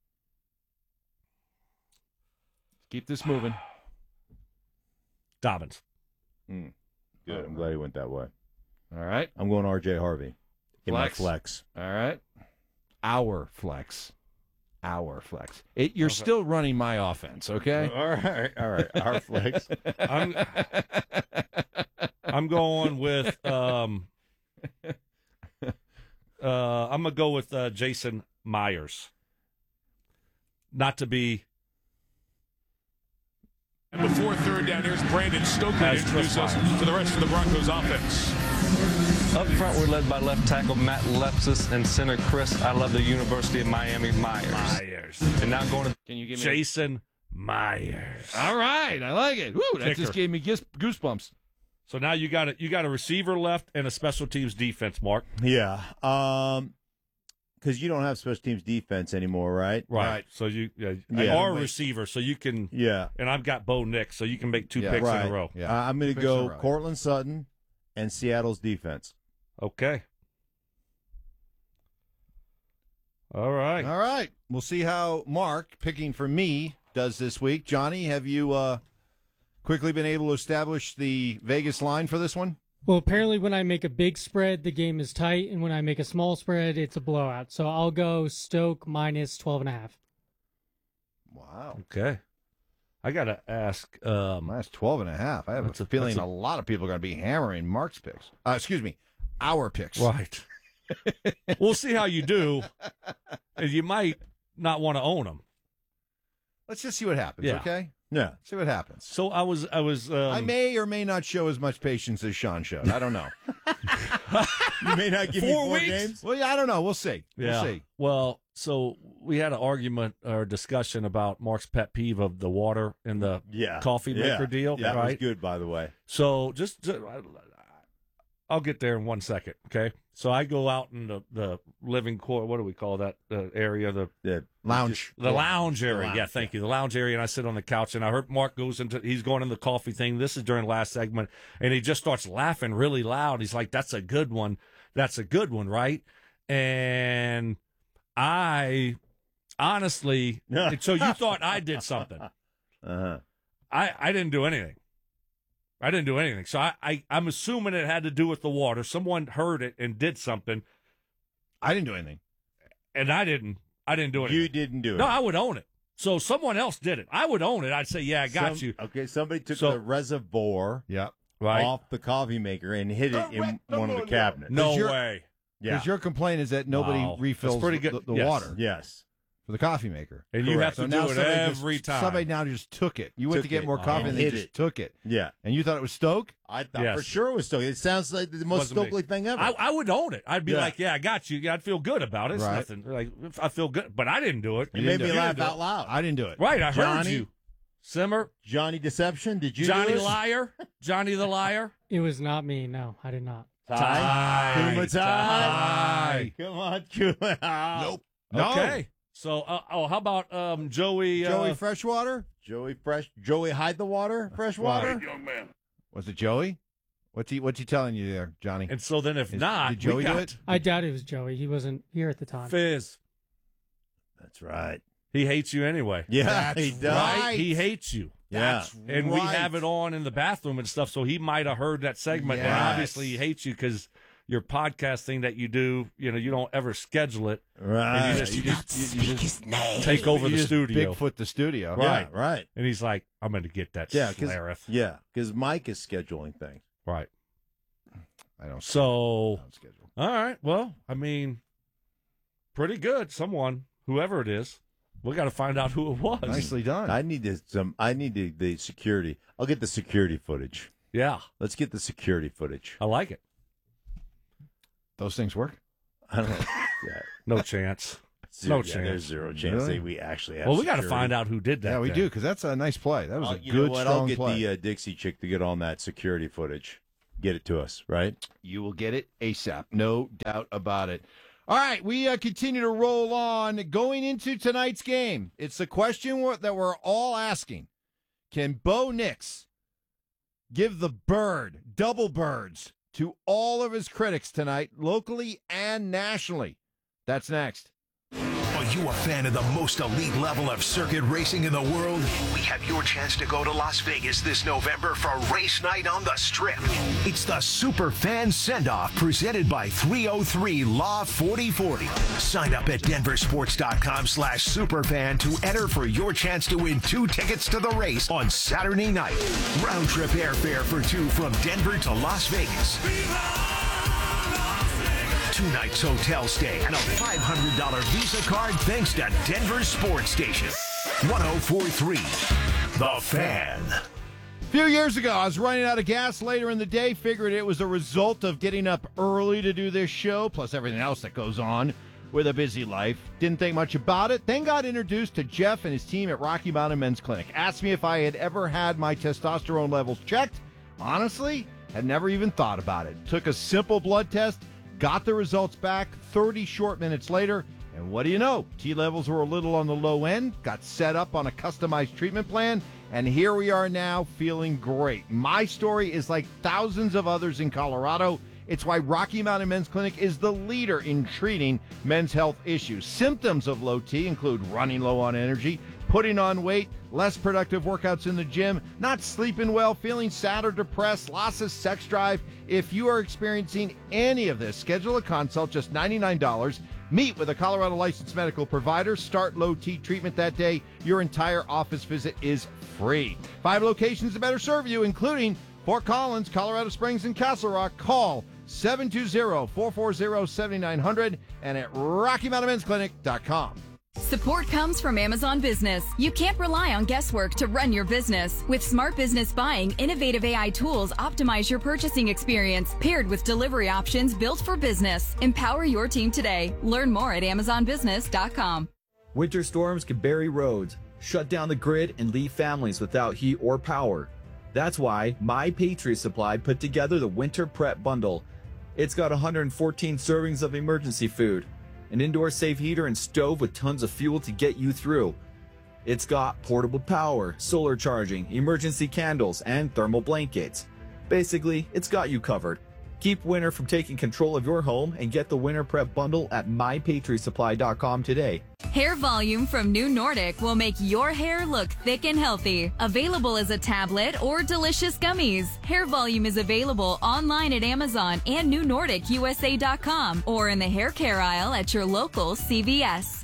Keep this moving. Dobbins. Mm. Good. I'm glad he went that way. All right. I'm going R J Harvey. In my Flex. flex. All right. Our flex. Our flex. It, you're Okay. still running my offense, okay? All right. All right. Our flex. I'm, I'm going with. Um, uh, I'm gonna go with uh, Jason Myers. Not to be. And before third down, here's Brandon Stokely to Has introduce Chris us Myers. to the rest of the Broncos offense. Up front, we're led by left tackle Matt Lepsis and center Chris. I love the University of Miami Myers. Myers. And now going to Can you give me Jason Myers. All right. I like it. Woo, that Kicker. just gave me goose- goosebumps. So now you got a, you got a receiver left and a special teams defense, Mark. Yeah. Um, because you don't have special teams defense anymore, right? Right. So you yeah, Yeah. are a receiver, so you can Yeah. and I've got Bo Nix, so you can make two Yeah, picks right. in a row. Yeah. Uh, I'm going to Picks in a go row. Cortland Sutton and Seattle's defense. Okay. All right. All right. We'll see how Mark, picking for me, does this week. Johnny, have you uh, quickly been able to establish the Vegas line for this one? Well, apparently when I make a big spread, the game is tight, and when I make a small spread, it's a blowout. So I'll go Stoke minus twelve and a half. Wow. Okay. I got to ask um That's twelve and a half. I have That's a a- feeling that's a, a- lot of people are going to be hammering Mark's picks. Uh, excuse me, our picks. Right. We'll see how you do. And you might not want to own them. Let's just see what happens, Yeah. okay? Yeah. See what happens. So I was I was um, I may or may not show as much patience as Sean showed. I don't know. You may not give me Four four weeks? games. Well, yeah, I don't know. We'll see. Yeah. We'll see. Well, so we had an argument or discussion about Mark's pet peeve of the water in the Yeah. coffee Yeah. maker deal, Yeah, that was right? good, by the way. So just, just I'll get there in one second, okay? So I go out in the, the living court, what do we call that uh, area? The The Lounge. the lounge area. lounge, yeah, thank you. The lounge area, and I sit on the couch, and I heard Mark goes into, he's going in the coffee thing. This is during last segment, and he just starts laughing really loud. He's like, that's a good one. That's a good one, right? And I honestly, so you thought I did something. Uh-huh. I, I didn't do anything. I didn't do anything. So I, I, I'm assuming it had to do with the water. Someone heard it and did something, I didn't do anything. and I didn't. I didn't do anything. You didn't do it. No, I would own it. So someone else did it. I would own it. I'd say, yeah, I got Some- you. Okay, somebody took So- the reservoir Yeah. Right? off the coffee maker and hid it in one of the cabinets. No you're- way. Yeah. Because your complaint is that nobody Wow. refills That's pretty good. the, the Yes. water Yes. for the coffee maker. And you have Correct. to So do now it somebody every just, time. Somebody now just took it. You went Took to get it more coffee and and they hid just it. took it. Yeah. And you thought it was Stoke? I thought Yes. for sure it was Stokely. It sounds like the most Wasn't me. Stokely thing ever. I, I would own it. I'd be Yeah. like, yeah, I got you. I'd feel good about it. It's Right. nothing. Like, I feel good. But I didn't do it. it made do me it. laugh do it. out loud. I didn't do it. Right. I heard Johnny? you. Simmer. Johnny Deception, did you Johnny do this? Liar. Johnny the Liar. It was not me. No, I did not. Ty? Kuma Ty? Ty. Come on, Kuma. Nope. No. Okay. So, uh, oh, how about um, Joey? Uh, Joey Freshwater? Joey Fresh. Joey Hide the Water? Freshwater? Young man. Was it Joey? What's he What's he telling you there, Johnny? And so then, if Is- not, did Joey we do got it? I doubt it was Joey. He wasn't here at the time. Fizz. That's right. He hates you anyway. Yeah, That's he does. Right? He hates you. Yeah. That's And we right. have it on in the bathroom and stuff, so he might have heard that segment. And Yes. obviously, he hates you because your podcast thing that you do, you know, you don't ever schedule it. Right. And you just, you just, you just take over You the just studio. Bigfoot the studio. Right. Yeah, right. And he's like, I'm going to get that Yeah, because Schlereth. yeah, because Mike is scheduling things. Right. I don't So, I don't schedule. all right. Well, I mean, pretty good. Someone, whoever it is, we got to find out who it was. Nicely done. I need to, some. I need to, the security. I'll get the security footage. Yeah. Let's get the security footage. I like it. Those things work? I don't know. Yeah. No chance. Zero, no yeah, chance. There's zero chance Really? that we actually have Well, we got to security. find out who did that. Yeah, we then. do, because that's a nice play. That was Uh, a you good, know what? strong I'll get play. the uh, Dixie chick to get on that security footage. Get it to us, right? You will get it ASAP. No doubt about it. All right, we uh, continue to roll on. Going into tonight's game, it's the question we're, that we're all asking. Can Bo Nix give the bird, double birds, to all of his critics tonight, locally and nationally? That's next. Are you a fan of the most elite level of circuit racing in the world? We have your chance to go to Las Vegas this November for race night on the Strip. It's the Super Fan Send-Off presented by three oh three Law forty forty. Sign up at denversports.com slash superfan to enter for your chance to win two tickets to the race on Saturday night. Round trip airfare for two from Denver to Las Vegas. Two nights hotel stay and a five hundred dollars Visa card thanks to Denver Sports Station. one oh four point three The Fan. A few years ago, I was running out of gas later in the day, figured it was a result of getting up early to do this show, plus everything else that goes on with a busy life. Didn't think much about it. Then got introduced to Jeff and his team at Rocky Mountain Men's Clinic. Asked me if I had ever had my testosterone levels checked. Honestly, had never even thought about it. Took a simple blood test. Got the results back thirty short minutes later, and what do you know? T levels were a little on the low end, got set up on a customized treatment plan, and here we are now feeling great. My story is like thousands of others in Colorado. It's why Rocky Mountain Men's Clinic is the leader in treating men's health issues. Symptoms of low T include running low on energy, putting on weight, less productive workouts in the gym, not sleeping well, feeling sad or depressed, loss of sex drive. If you are experiencing any of this, schedule a consult, just ninety-nine dollars. Meet with a Colorado licensed medical provider. Start low T treatment that day. Your entire office visit is free. Five locations to better serve you, including Fort Collins, Colorado Springs, and Castle Rock. Call seven two zero, four four zero, seven nine zero zero and at rocky mountain men's clinic dot com. Support comes from Amazon Business. You can't rely on guesswork to run your business. With Smart Business Buying, innovative A I tools optimize your purchasing experience, paired with delivery options built for business. Empower your team today. Learn more at amazon business dot com. Winter storms can bury roads, shut down the grid, and leave families without heat or power. That's why My Patriot Supply put together the Winter Prep Bundle. It's got one hundred fourteen servings of emergency food, an indoor safe heater and stove with tons of fuel to get you through. It's got portable power, solar charging, emergency candles, and thermal blankets. Basically, it's got you covered. Keep winter from taking control of your home and get the Winter Prep Bundle at my patriot supply dot com today. Hair Volume from New Nordic will make your hair look thick and healthy. Available as a tablet or delicious gummies. Hair Volume is available online at Amazon and new nordic u s a dot com or in the hair care aisle at your local C V S.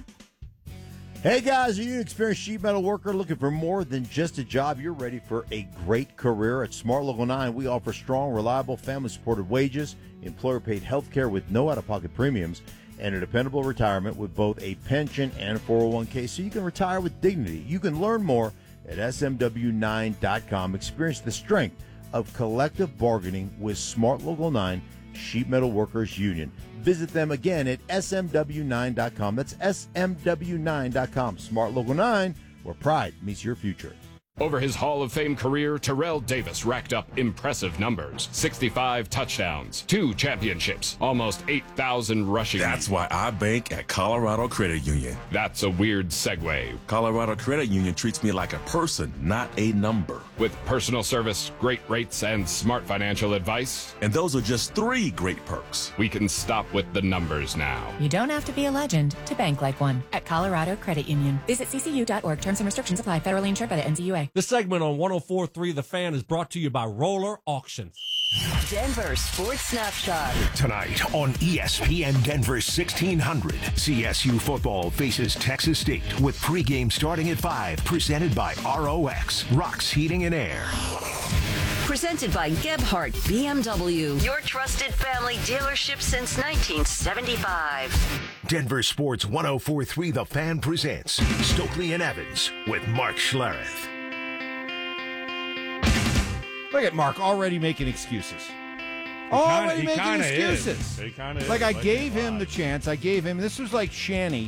Hey guys, are you an experienced sheet metal worker looking for more than just a job? You're ready for a great career. At Smart Local nine, we offer strong, reliable, family-supported wages, employer-paid health care with no out-of-pocket premiums, and a dependable retirement with both a pension and a four oh one k, so you can retire with dignity. You can learn more at S M W nine dot com. Experience the strength of collective bargaining with Smart Local nine Sheet Metal Workers Union. Visit them again at S M W nine dot com. That's S M W nine dot com. Smart Local nine, where pride meets your future. Over his Hall of Fame career, Terrell Davis racked up impressive numbers. sixty-five touchdowns, two championships, almost eight thousand rushing. That's why I bank at Colorado Credit Union. That's a weird segue. Colorado Credit Union treats me like a person, not a number. With personal service, great rates, and smart financial advice. And those are just three great perks. We can stop with the numbers now. You don't have to be a legend to bank like one at Colorado Credit Union. Visit c c u dot org. Terms and restrictions apply. Federally insured by the N C U A. This segment on one oh four point three The Fan is brought to you by Roller Auctions. Denver Sports Snapshot. Tonight on E S P N Denver sixteen hundred, C S U football faces Texas State with pregame starting at five, presented by R O X, Rocks Heating and Air. Presented by Gebhardt B M W, your trusted family dealership since nineteen seventy-five. Denver Sports one oh four point three The Fan presents Stokely and Evans with Mark Schlereth. Look at Mark already making excuses. Already he making kinda excuses. Is. He kinda is. Like I Like, gave him the chance. I gave him. This was like Shanny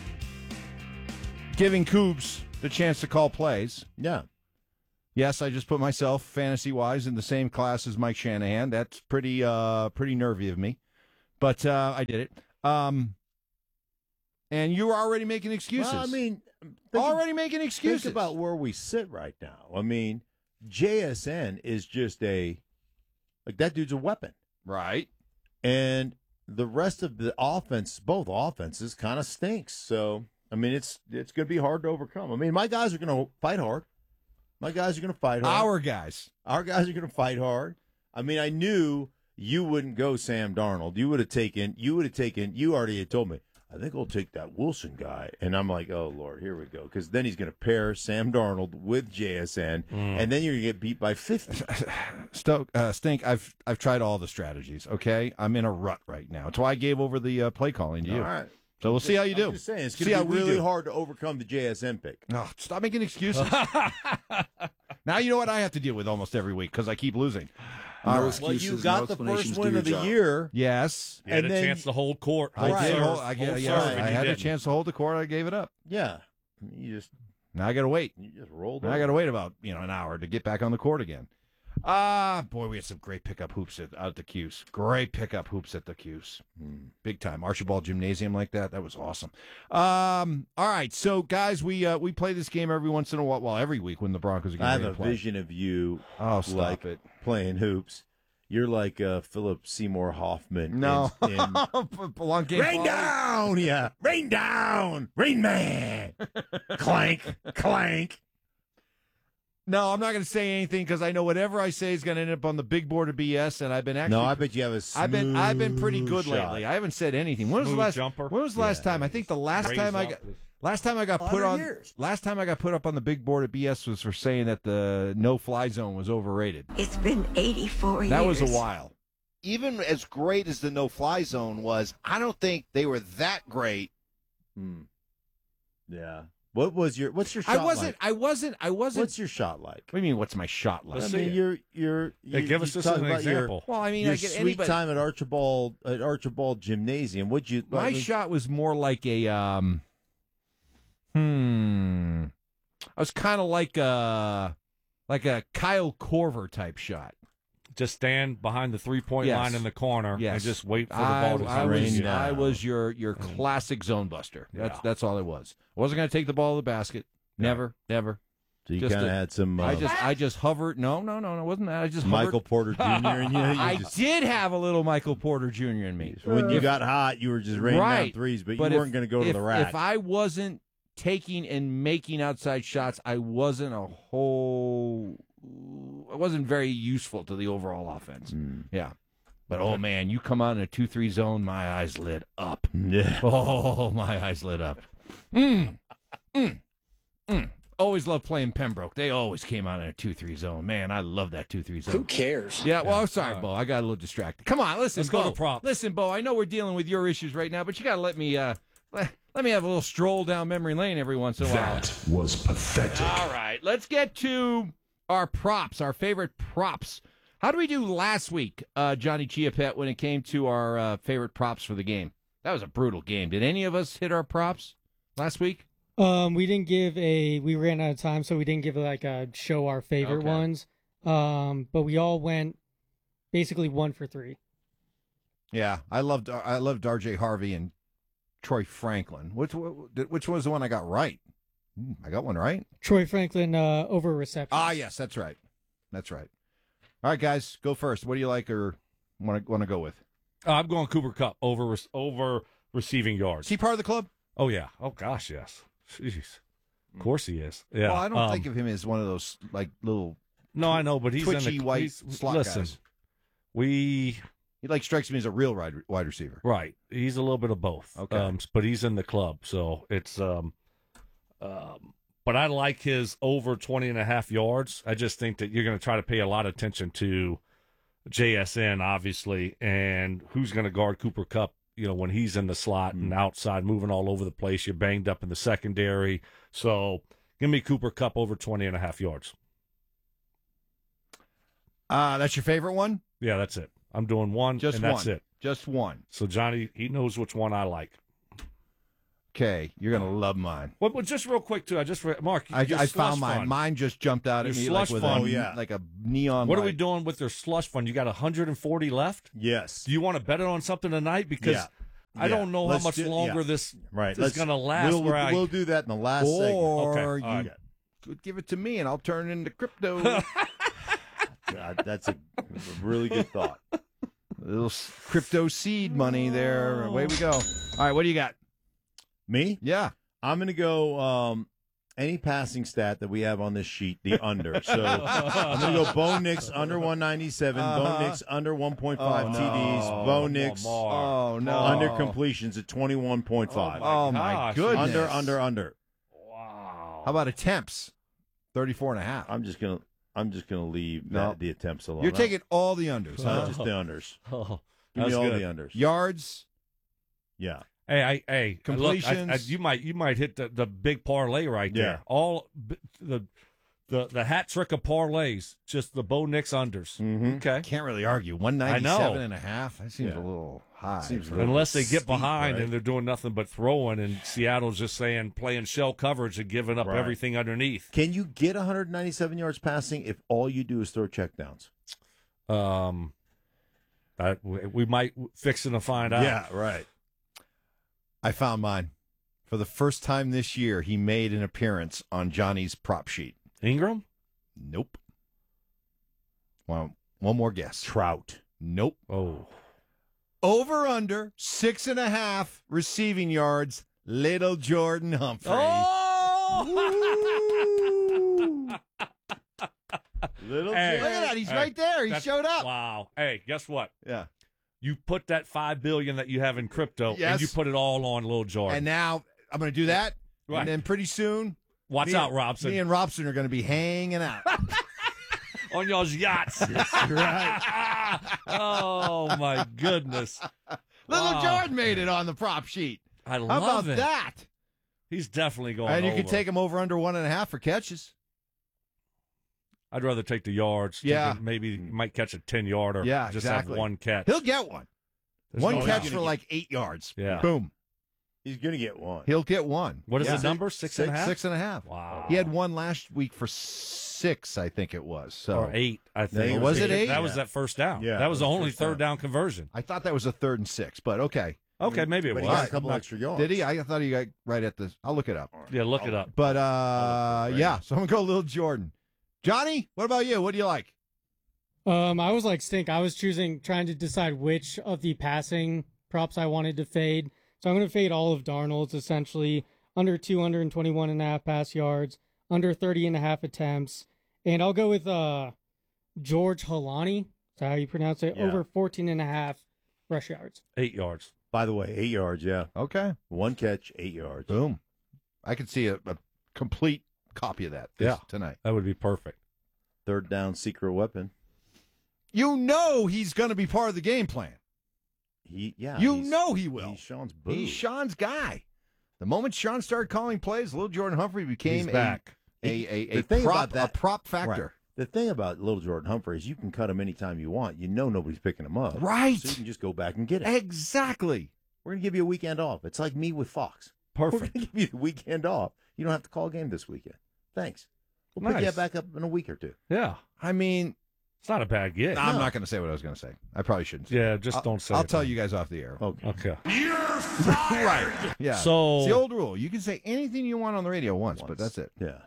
giving Cougs the chance to call plays. Yeah. Yes, I just put myself fantasy wise in the same class as Mike Shanahan. That's pretty uh pretty nervy of me, but uh, I did it. Um, and you were already making excuses. Well, I mean, already making excuses. Think about where we sit right now. I mean, J S N is just a like that dude's a weapon, right? And the rest of the offense, both offenses, kind of stinks. So I mean, it's it's going to be hard to overcome. I mean, my guys are going to fight hard. My guys are going to fight hard. Our guys. Our guys are going to fight hard. I mean, I knew you wouldn't go Sam Darnold. You would have taken, you would have taken, you already had told me, I think I'll take that Wilson guy. And I'm like, oh, Lord, here we go. Because then he's going to pair Sam Darnold with J S N, Mm. and then you're going to get beat by fifty. Stoke, uh, Stink, I've I've tried all the strategies, okay? I'm in a rut right now. That's why I gave over the uh, play calling to you. All right. So we'll see how you do. I'm just saying, it's See going how to be we really do. hard to overcome the J S N pick. Oh, stop making excuses. Now you know what I have to deal with almost every week because I keep losing. No All right. excuses, Well, you got no the first explanations, win do of your the job. year. Yes. You had And a then- chance to hold court. I Hold did. serve, Hold, I, hold get, yes, serve, and I you had a didn't. chance to hold the court. I gave it up. Yeah. You just Now I got to wait. you just rolled Now I over. got to wait about you know an hour to get back on the court again. Ah, boy, we had some great pickup hoops at, out at the Q's. Great pickup hoops at the Q's. Big time. Archibald Gymnasium like that. That was awesome. Um, all right, so guys, we uh, we play this game every once in a while. Well, every week when the Broncos are I have getting a ready to play. vision of you Oh, stop like it. playing hoops. You're like uh, Philip Seymour Hoffman. No. in, in Long game. Rain Folly. down, yeah. Rain down, Rain Man. Clank, clank. No, I'm not going to say anything because I know whatever I say is going to end up on the big board of B S, and I've been actually. No, I bet you have a I've been I've been pretty smooth good shot. lately. I haven't said anything. When was the Smooth last jumper. When was the last Yeah. time? I think the last Raise time I up. got last time I got one put hundred on years. last time I got put up on the big board at B S was for saying that the no fly zone was overrated. It's been eighty-four years. That was a while. Even as great as the no-fly zone was, I don't think they were that great. Hmm. Yeah. What was your What's your shot I wasn't. like? I wasn't. I wasn't. What's your shot like? What do you mean? What's my shot like? I Let's mean, see it. you're you're. Yeah, you- give you us this talk as an about your- example. Well, I mean, your I get sweet anybody. time at Archibald at Archibald Gymnasium. Would you? My I mean, shot was more like a um hmm I was kind of like a like a Kyle Korver type shot. Just stand behind the three point Yes. line in the corner Yes. and just wait for the I, ball to I come was in. I was your your classic zone buster. That's Yeah. that's all it was. I wasn't going to take the ball to the basket. Never, never. So you Just kind of a- had some. Uh, I just I just hovered. No, no, no, no. It wasn't that. I just Michael hovered. Porter Junior in you. you I just, did have a little Michael Porter Junior in me. when you If- got hot, you were just raining right. down threes, but, But you if- weren't going to go to if- the rack. If I wasn't taking and making outside shots, I wasn't a whole. I wasn't very useful to the overall offense. Hmm. Yeah. But, oh, man, you come out in a two three zone, my eyes lit up. Yeah. Oh, my eyes lit up. Mm. Mm. Mm. Always loved playing Pembroke. They always came out in a two three zone. Man, I love that two three zone. Who cares? Yeah, well, I'm sorry, Bo. I got a little distracted. Come on, listen, Let's Bo. go to props. Listen, Bo, I know we're dealing with your issues right now, but you got to let me uh, let, let me have a little stroll down memory lane every once in a while. That was pathetic. All right, let's get to our props, our favorite props. How do we do last week, uh, Johnny Chiapet, when it came to our uh, favorite props for the game? That was a brutal game. Did any of us hit our props last week? Um, we didn't give a. We ran out of time, so we didn't give like a show our favorite Okay. ones. Um, but we all went basically one for three. Yeah, I loved I loved R J Harvey and Troy Franklin. Which which was the one I got right? Hmm, I got one right. Troy Franklin uh, over reception. Ah, yes, that's right. That's right. All right, guys, go first. What do you like or want to want to go with? Uh, I'm going Cooper Cup over re- over receiving yards. Is he part of the club? Oh yeah. Oh gosh, yes. Jeez. Of course he is. Yeah. Well, I don't um, think of him as one of those like little No, I know, but he's twitchy in the, white he's- slot listen, guys. We He like strikes me as a real wide wide receiver. right. He's a little bit of both. Okay. Um, but he's in the club, so it's um, um. But I like his over twenty and a half yards. I just think that you're going to try to pay a lot of attention to J S N, obviously, and who's going to guard Cooper Cup. You know, when he's in the slot and outside, moving all over the place, you're banged up in the secondary. So give me Cooper Cup over twenty and a half yards. Uh, that's your favorite one? Yeah, that's it. I'm doing one, Just and that's one. it. Just one. So Johnny, he knows which one I like. Okay, you're gonna love mine. Well, well just real quick too. I just read, Mark. I, your I slush found mine. fund. Mine just jumped out at Your me slush like with fund. a, Oh, yeah. like a neon. What light. are we doing with your slush fund? You got one hundred forty left. Yes. Do you want to bet it on something tonight? Because Yeah. I Yeah. don't know Let's how much do- longer yeah. this Right. is Let's- going to last. We'll, where I, we'll do that in the last Or segment. Okay, you all right. could give it to me and I'll turn it into crypto. God, that's a, a really good thought. A little s- crypto seed money there. Away we go. All right, what do you got? Me? Yeah. I'm going to go um, any passing stat that we have on this sheet, the under. So I'm going to go Bo Nix under one ninety-seven, Uh-huh. Bo Nix under one point five Oh, T Ds, no. Bo Nix Oh, no. under completions at twenty-one point five. Oh, my gosh. goodness. Under, under, under. Wow. How about attempts? thirty-four and a half. I'm just going to I'm just going to leave No. that, the attempts alone. You're taking all the unders, No, huh? just the unders. Oh, Give me that's all good. the unders. Yards. Yeah. Hey, I, hey, Completions. Look, I, I, you might, you might hit the, the big parlay right there. Yeah. All b- the, the, the hat trick of parlays, just the Bo Nix unders. Mm-hmm. Okay. Can't really argue. one ninety-seven and a half. That seems Yeah. a little high. Seems a for- little Unless they get steep, behind right? and they're doing nothing but throwing, and Seattle's just saying playing shell coverage and giving up Right. everything underneath. Can you get one ninety-seven yards passing if all you do is throw checkdowns? Um, that we we might fix it to find out. right. I found mine. For the first time this year, he made an appearance on Johnny's prop sheet. Ingram? Nope. Well, one more guess. Trout. Nope. Oh. Over under six and a half receiving yards. Little Jordan Humphrey. Oh! Little Hey. Look at that. He's Hey, right there. He that's- showed up. Wow. Hey, guess what? Yeah. You put that five billion that you have in crypto, Yes. and you put it all on Lil Jordan. And now I'm going to do that. Right. And then pretty soon, Watch me out, and- Robson. Me and Robson are going to be hanging out. on y'all's yachts. right. Oh my goodness. Little Wow. Jordan made it on the prop sheet. I How love about it. that? He's definitely going And you over. can take him over under one and a half for catches. I'd rather take the yards. Yeah. thinking maybe he might catch a ten yarder. Yeah, just exactly. have one catch. He'll get one. There's one no catch doubt. for like eight yards. Yeah. Boom. He's going to get one. He'll get one. What is Yeah. the number? Six and a half? Six and a half. Wow. He had one last week for six, I think it was. So Or eight, I No, think. it was it eight? That was Yeah. that first down. Yeah, that was it the was only first third down. down conversion. I thought that was a third and six, but okay. Okay, maybe it But was. he got a I'm couple not- extra yards. Did he? I thought he got right at the. I'll look it up. Yeah, look it up. But uh, right yeah. So I'm gonna go Little Jordan. Johnny, what about you? What do you like? Um, I was like Stink. I was choosing, trying to decide which of the passing props I wanted to fade. So I'm going to fade all of Darnold's, essentially under two twenty-one and a half pass yards, under thirty and a half attempts, and I'll go with uh George Halani. Is that how you pronounce it? Yeah. Over fourteen and a half rush yards. Eight yards. By the way, eight yards, yeah. Okay. One catch, eight yards. Boom. I could see a, a complete copy of that this, Yeah. tonight. That would be perfect. Third down secret weapon. You know he's going to be part of the game plan. He, yeah. you he's- know he will. He's Sean's boo. He's Sean's guy. The moment Sean started calling plays, Little Jordan Humphrey became He's back. a a, a, The a thing prop about that- a prop factor. Right. The thing about Little Jordan Humphrey is you can cut him anytime you want. You know nobody's picking him up. Right. So you can just go back and get it. Exactly. We're going to give you a weekend off. It's like me with Fox. We're Perfect. going to give you the weekend off. You don't have to call a game this weekend. Thanks. We'll pick you Nice. back up in a week or two. Yeah. I mean, It's not a bad gig. I'm No. not going to say what I was going to say. I probably shouldn't. Say Yeah, it. just I'll, don't say I'll it, tell then. you guys off the air. Okay. Okay. Right. Yeah. So- it's the old rule. You can say anything you want on the radio once, but that's it. Yeah.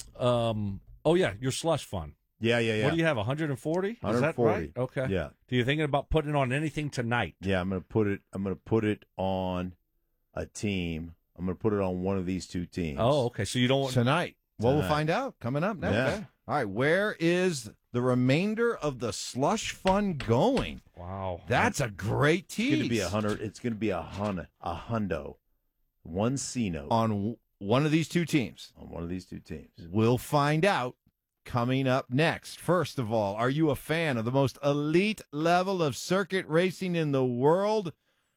Um. Oh yeah, your slush fund. Yeah, yeah, yeah. What do you have? one hundred forty? Is one that forty. right? Okay. Yeah. Do you thinking about putting on anything tonight? Yeah, I'm going to put it I'm going to put it on a team. I'm going to put it on one of these two teams. Oh, okay. So you don't want Tonight. Well, we'll Tonight. find out coming up next. Yeah. Okay. All right. Where is the remainder of the slush fund going? Wow. That's a great It's tease. going to be a hundred. It's going to be a hun, a hundo, one C note on w- one of these two teams. on one of these two teams. We'll find out coming up next. First of all, are you a fan of the most elite level of circuit racing in the world?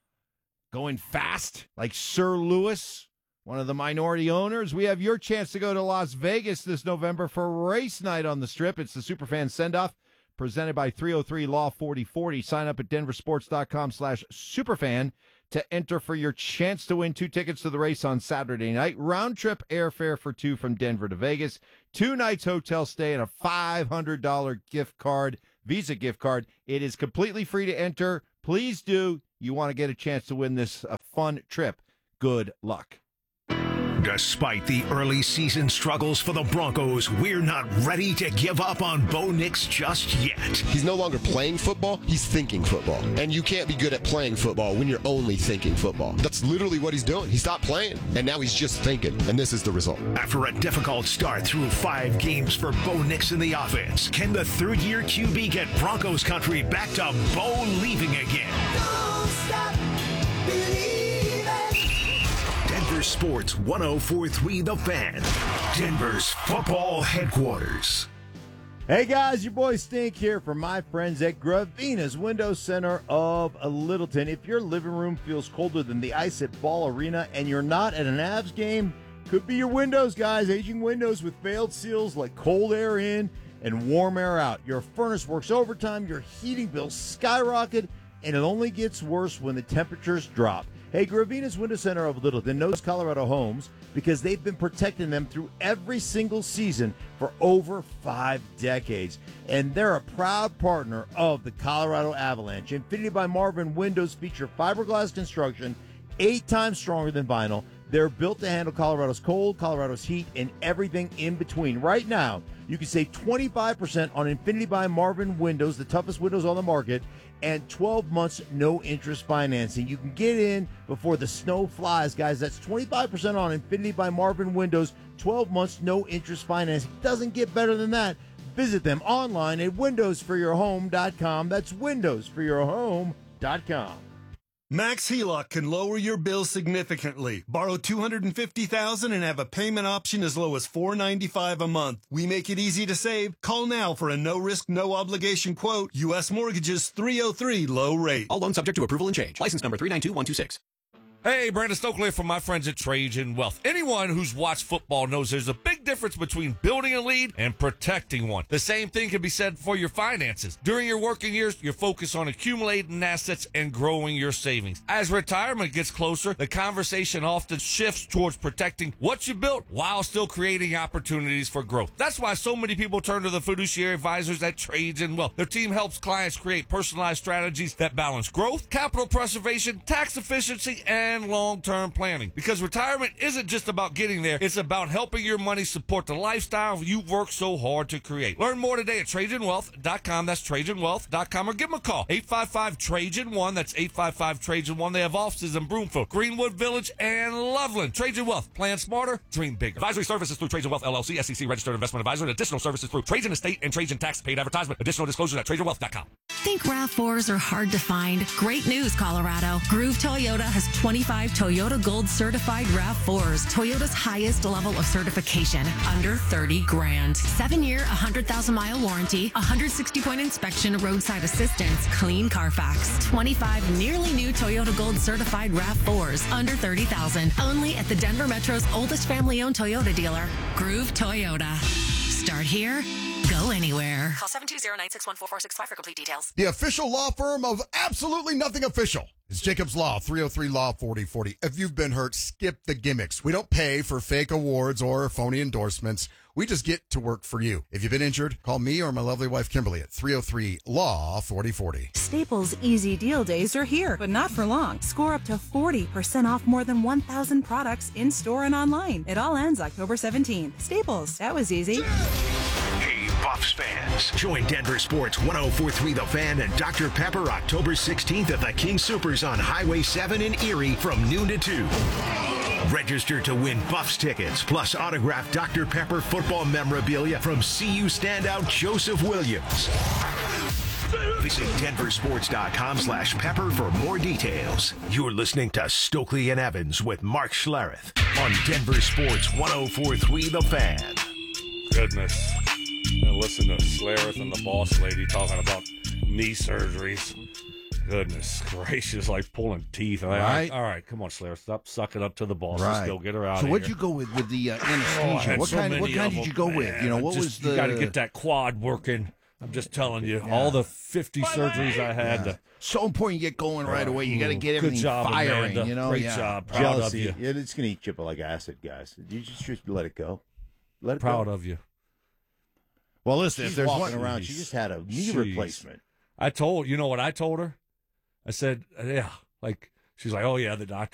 Going fast like Sir Lewis, one of the minority owners? We have your chance to go to Las Vegas this November for race night on the Strip. It's the Superfan Send-Off, presented by three oh three Law forty forty. Sign up at denversports.com slash superfan to enter for your chance to win two tickets to the race on Saturday night. Round trip airfare for two from Denver to Vegas. Two nights hotel stay and a five hundred dollars gift card, Visa gift card. It is completely free to enter. Please do. You want to get a chance to win this uh, fun trip. Good luck. Despite the early season struggles for the Broncos, we're not ready to give up on Bo Nix just yet. He's no longer playing football, he's thinking football. And you can't be good at playing football when you're only thinking football. That's literally what he's doing. He stopped playing, and now he's just thinking, and this is the result. After a difficult start through five games for Bo Nix in the offense, can the third-year Q B get Broncos country back to Bo leaving again? Don't stop believing. Denver Sports one oh four point three The Fan, Denver's football headquarters. Hey guys, your boy Stink here from my friends at Gravina's Window Center of Littleton. If your living room feels colder than the ice at Ball Arena and you're not at an Avs game, could be your windows, guys. Aging windows with failed seals let cold air in and warm air out. Your furnace works overtime, your heating bills skyrocket, and it only gets worse when the temperatures drop. Hey, Gravina's Window Center of Littleton knows Colorado homes because they've been protecting them through every single season for over five decades. And they're a proud partner of the Colorado Avalanche. Infinity by Marvin windows feature fiberglass construction, eight times stronger than vinyl. They're built to handle Colorado's cold, Colorado's heat, and everything in between. Right now, you can save twenty-five percent on Infinity by Marvin windows, the toughest windows on the market, and twelve months no-interest financing. You can get in before the snow flies, guys. That's twenty-five percent on Infinity by Marvin windows, twelve months no-interest financing. Doesn't get better than that. Visit them online at windows for your home dot com. That's windows for your home dot com. Max HELOC can lower your bill significantly. Borrow two hundred fifty thousand dollars and have a payment option as low as four hundred ninety-five dollars a month. We make it easy to save. Call now for a no-risk, no-obligation quote. U S Mortgages three oh three Low Rate. All loans subject to approval and change. License number three nine two one two six. Hey, Brandon Stokely from my friends at Trajan Wealth. Anyone who's watched football knows there's a big difference between building a lead and protecting one. The same thing can be said for your finances. During your working years, you're focused on accumulating assets and growing your savings. As retirement gets closer, the conversation often shifts towards protecting what you built while still creating opportunities for growth. That's why so many people turn to the fiduciary advisors at Trajan Wealth. Their team helps clients create personalized strategies that balance growth, capital preservation, tax efficiency, and and long-term planning. Because retirement isn't just about getting there, it's about helping your money support the lifestyle you've worked so hard to create. Learn more today at Trajan Wealth dot com. That's Trajan Wealth dot com, or give them a call. eight five five Trajan one. That's eight five five Trajan one. They have offices in Broomfield, Greenwood Village, and Loveland. Trajan Wealth. Plan smarter, dream bigger. Advisory services through Trajan Wealth L L C, S E C registered investment advisor, and additional services through Trajan Estate and Trajan Tax paid advertisement. Additional disclosures at Trajan Wealth dot com. Think RAV fours are hard to find? Great news, Colorado. Groove Toyota has twenty-five Toyota Gold certified RAV fours, Toyota's highest level of certification, under thirty grand. Seven year, one hundred thousand mile warranty, one hundred sixty point inspection, roadside assistance, clean Carfax. twenty-five nearly new Toyota Gold certified RAV fours, under thirty thousand. Only at the Denver Metro's oldest family owned Toyota dealer, Groove Toyota. Start here, go anywhere. Call seven two zero, nine six one, four four six five for complete details. The official law firm of absolutely nothing official. It's Jacobs Law, three oh three Law forty forty. If you've been hurt, skip the gimmicks. We don't pay for fake awards or phony endorsements. We just get to work for you. If you've been injured, call me or my lovely wife Kimberly at three oh three Law forty forty. Staples Easy Deal Days are here, but not for long. Score up to forty percent off more than one thousand products in-store and online. It all ends October seventeenth. Staples, that was easy. Hey, Buffs fans. Join Denver Sports one oh four point three The Fan and Doctor Pepper October sixteenth at the King Soopers on Highway seven in Erie from noon to two. Register to win Buffs tickets, plus autographed Doctor Pepper football memorabilia from C U standout Joseph Williams. Visit denver sports dot com slash pepper for more details. You're listening to Stokely and Evans with Mark Schlereth on Denver Sports one oh four point three The Fan. Goodness. And listen to Schlereth and the boss lady talking about knee surgeries. Goodness gracious, like pulling teeth. Right. Right. All right, come on, Schlereth. Stop sucking up to the boss. Right. Let's go get her out so of what'd here. you go with with the uh, Oh, I anesthesia? had what so kind? What many kind of did you them, go with? man. You know, what Just- was the? You got to get that quad working. I'm just telling you, yeah. all the fifty surgeries I had. Yeah. To, so important you get going right away. You got to get Good everything job, firing. Amanda. You know, Great yeah. job. Proud Jealousy, of you. yeah, it's going to eat you like acid, guys. You just, just let it go. Let it Proud go. of you. Well, listen, She's if there's walking one around, she just had a knee Jeez. replacement. I told you know what I told her. I said, yeah, like she's like, oh yeah, the doctor.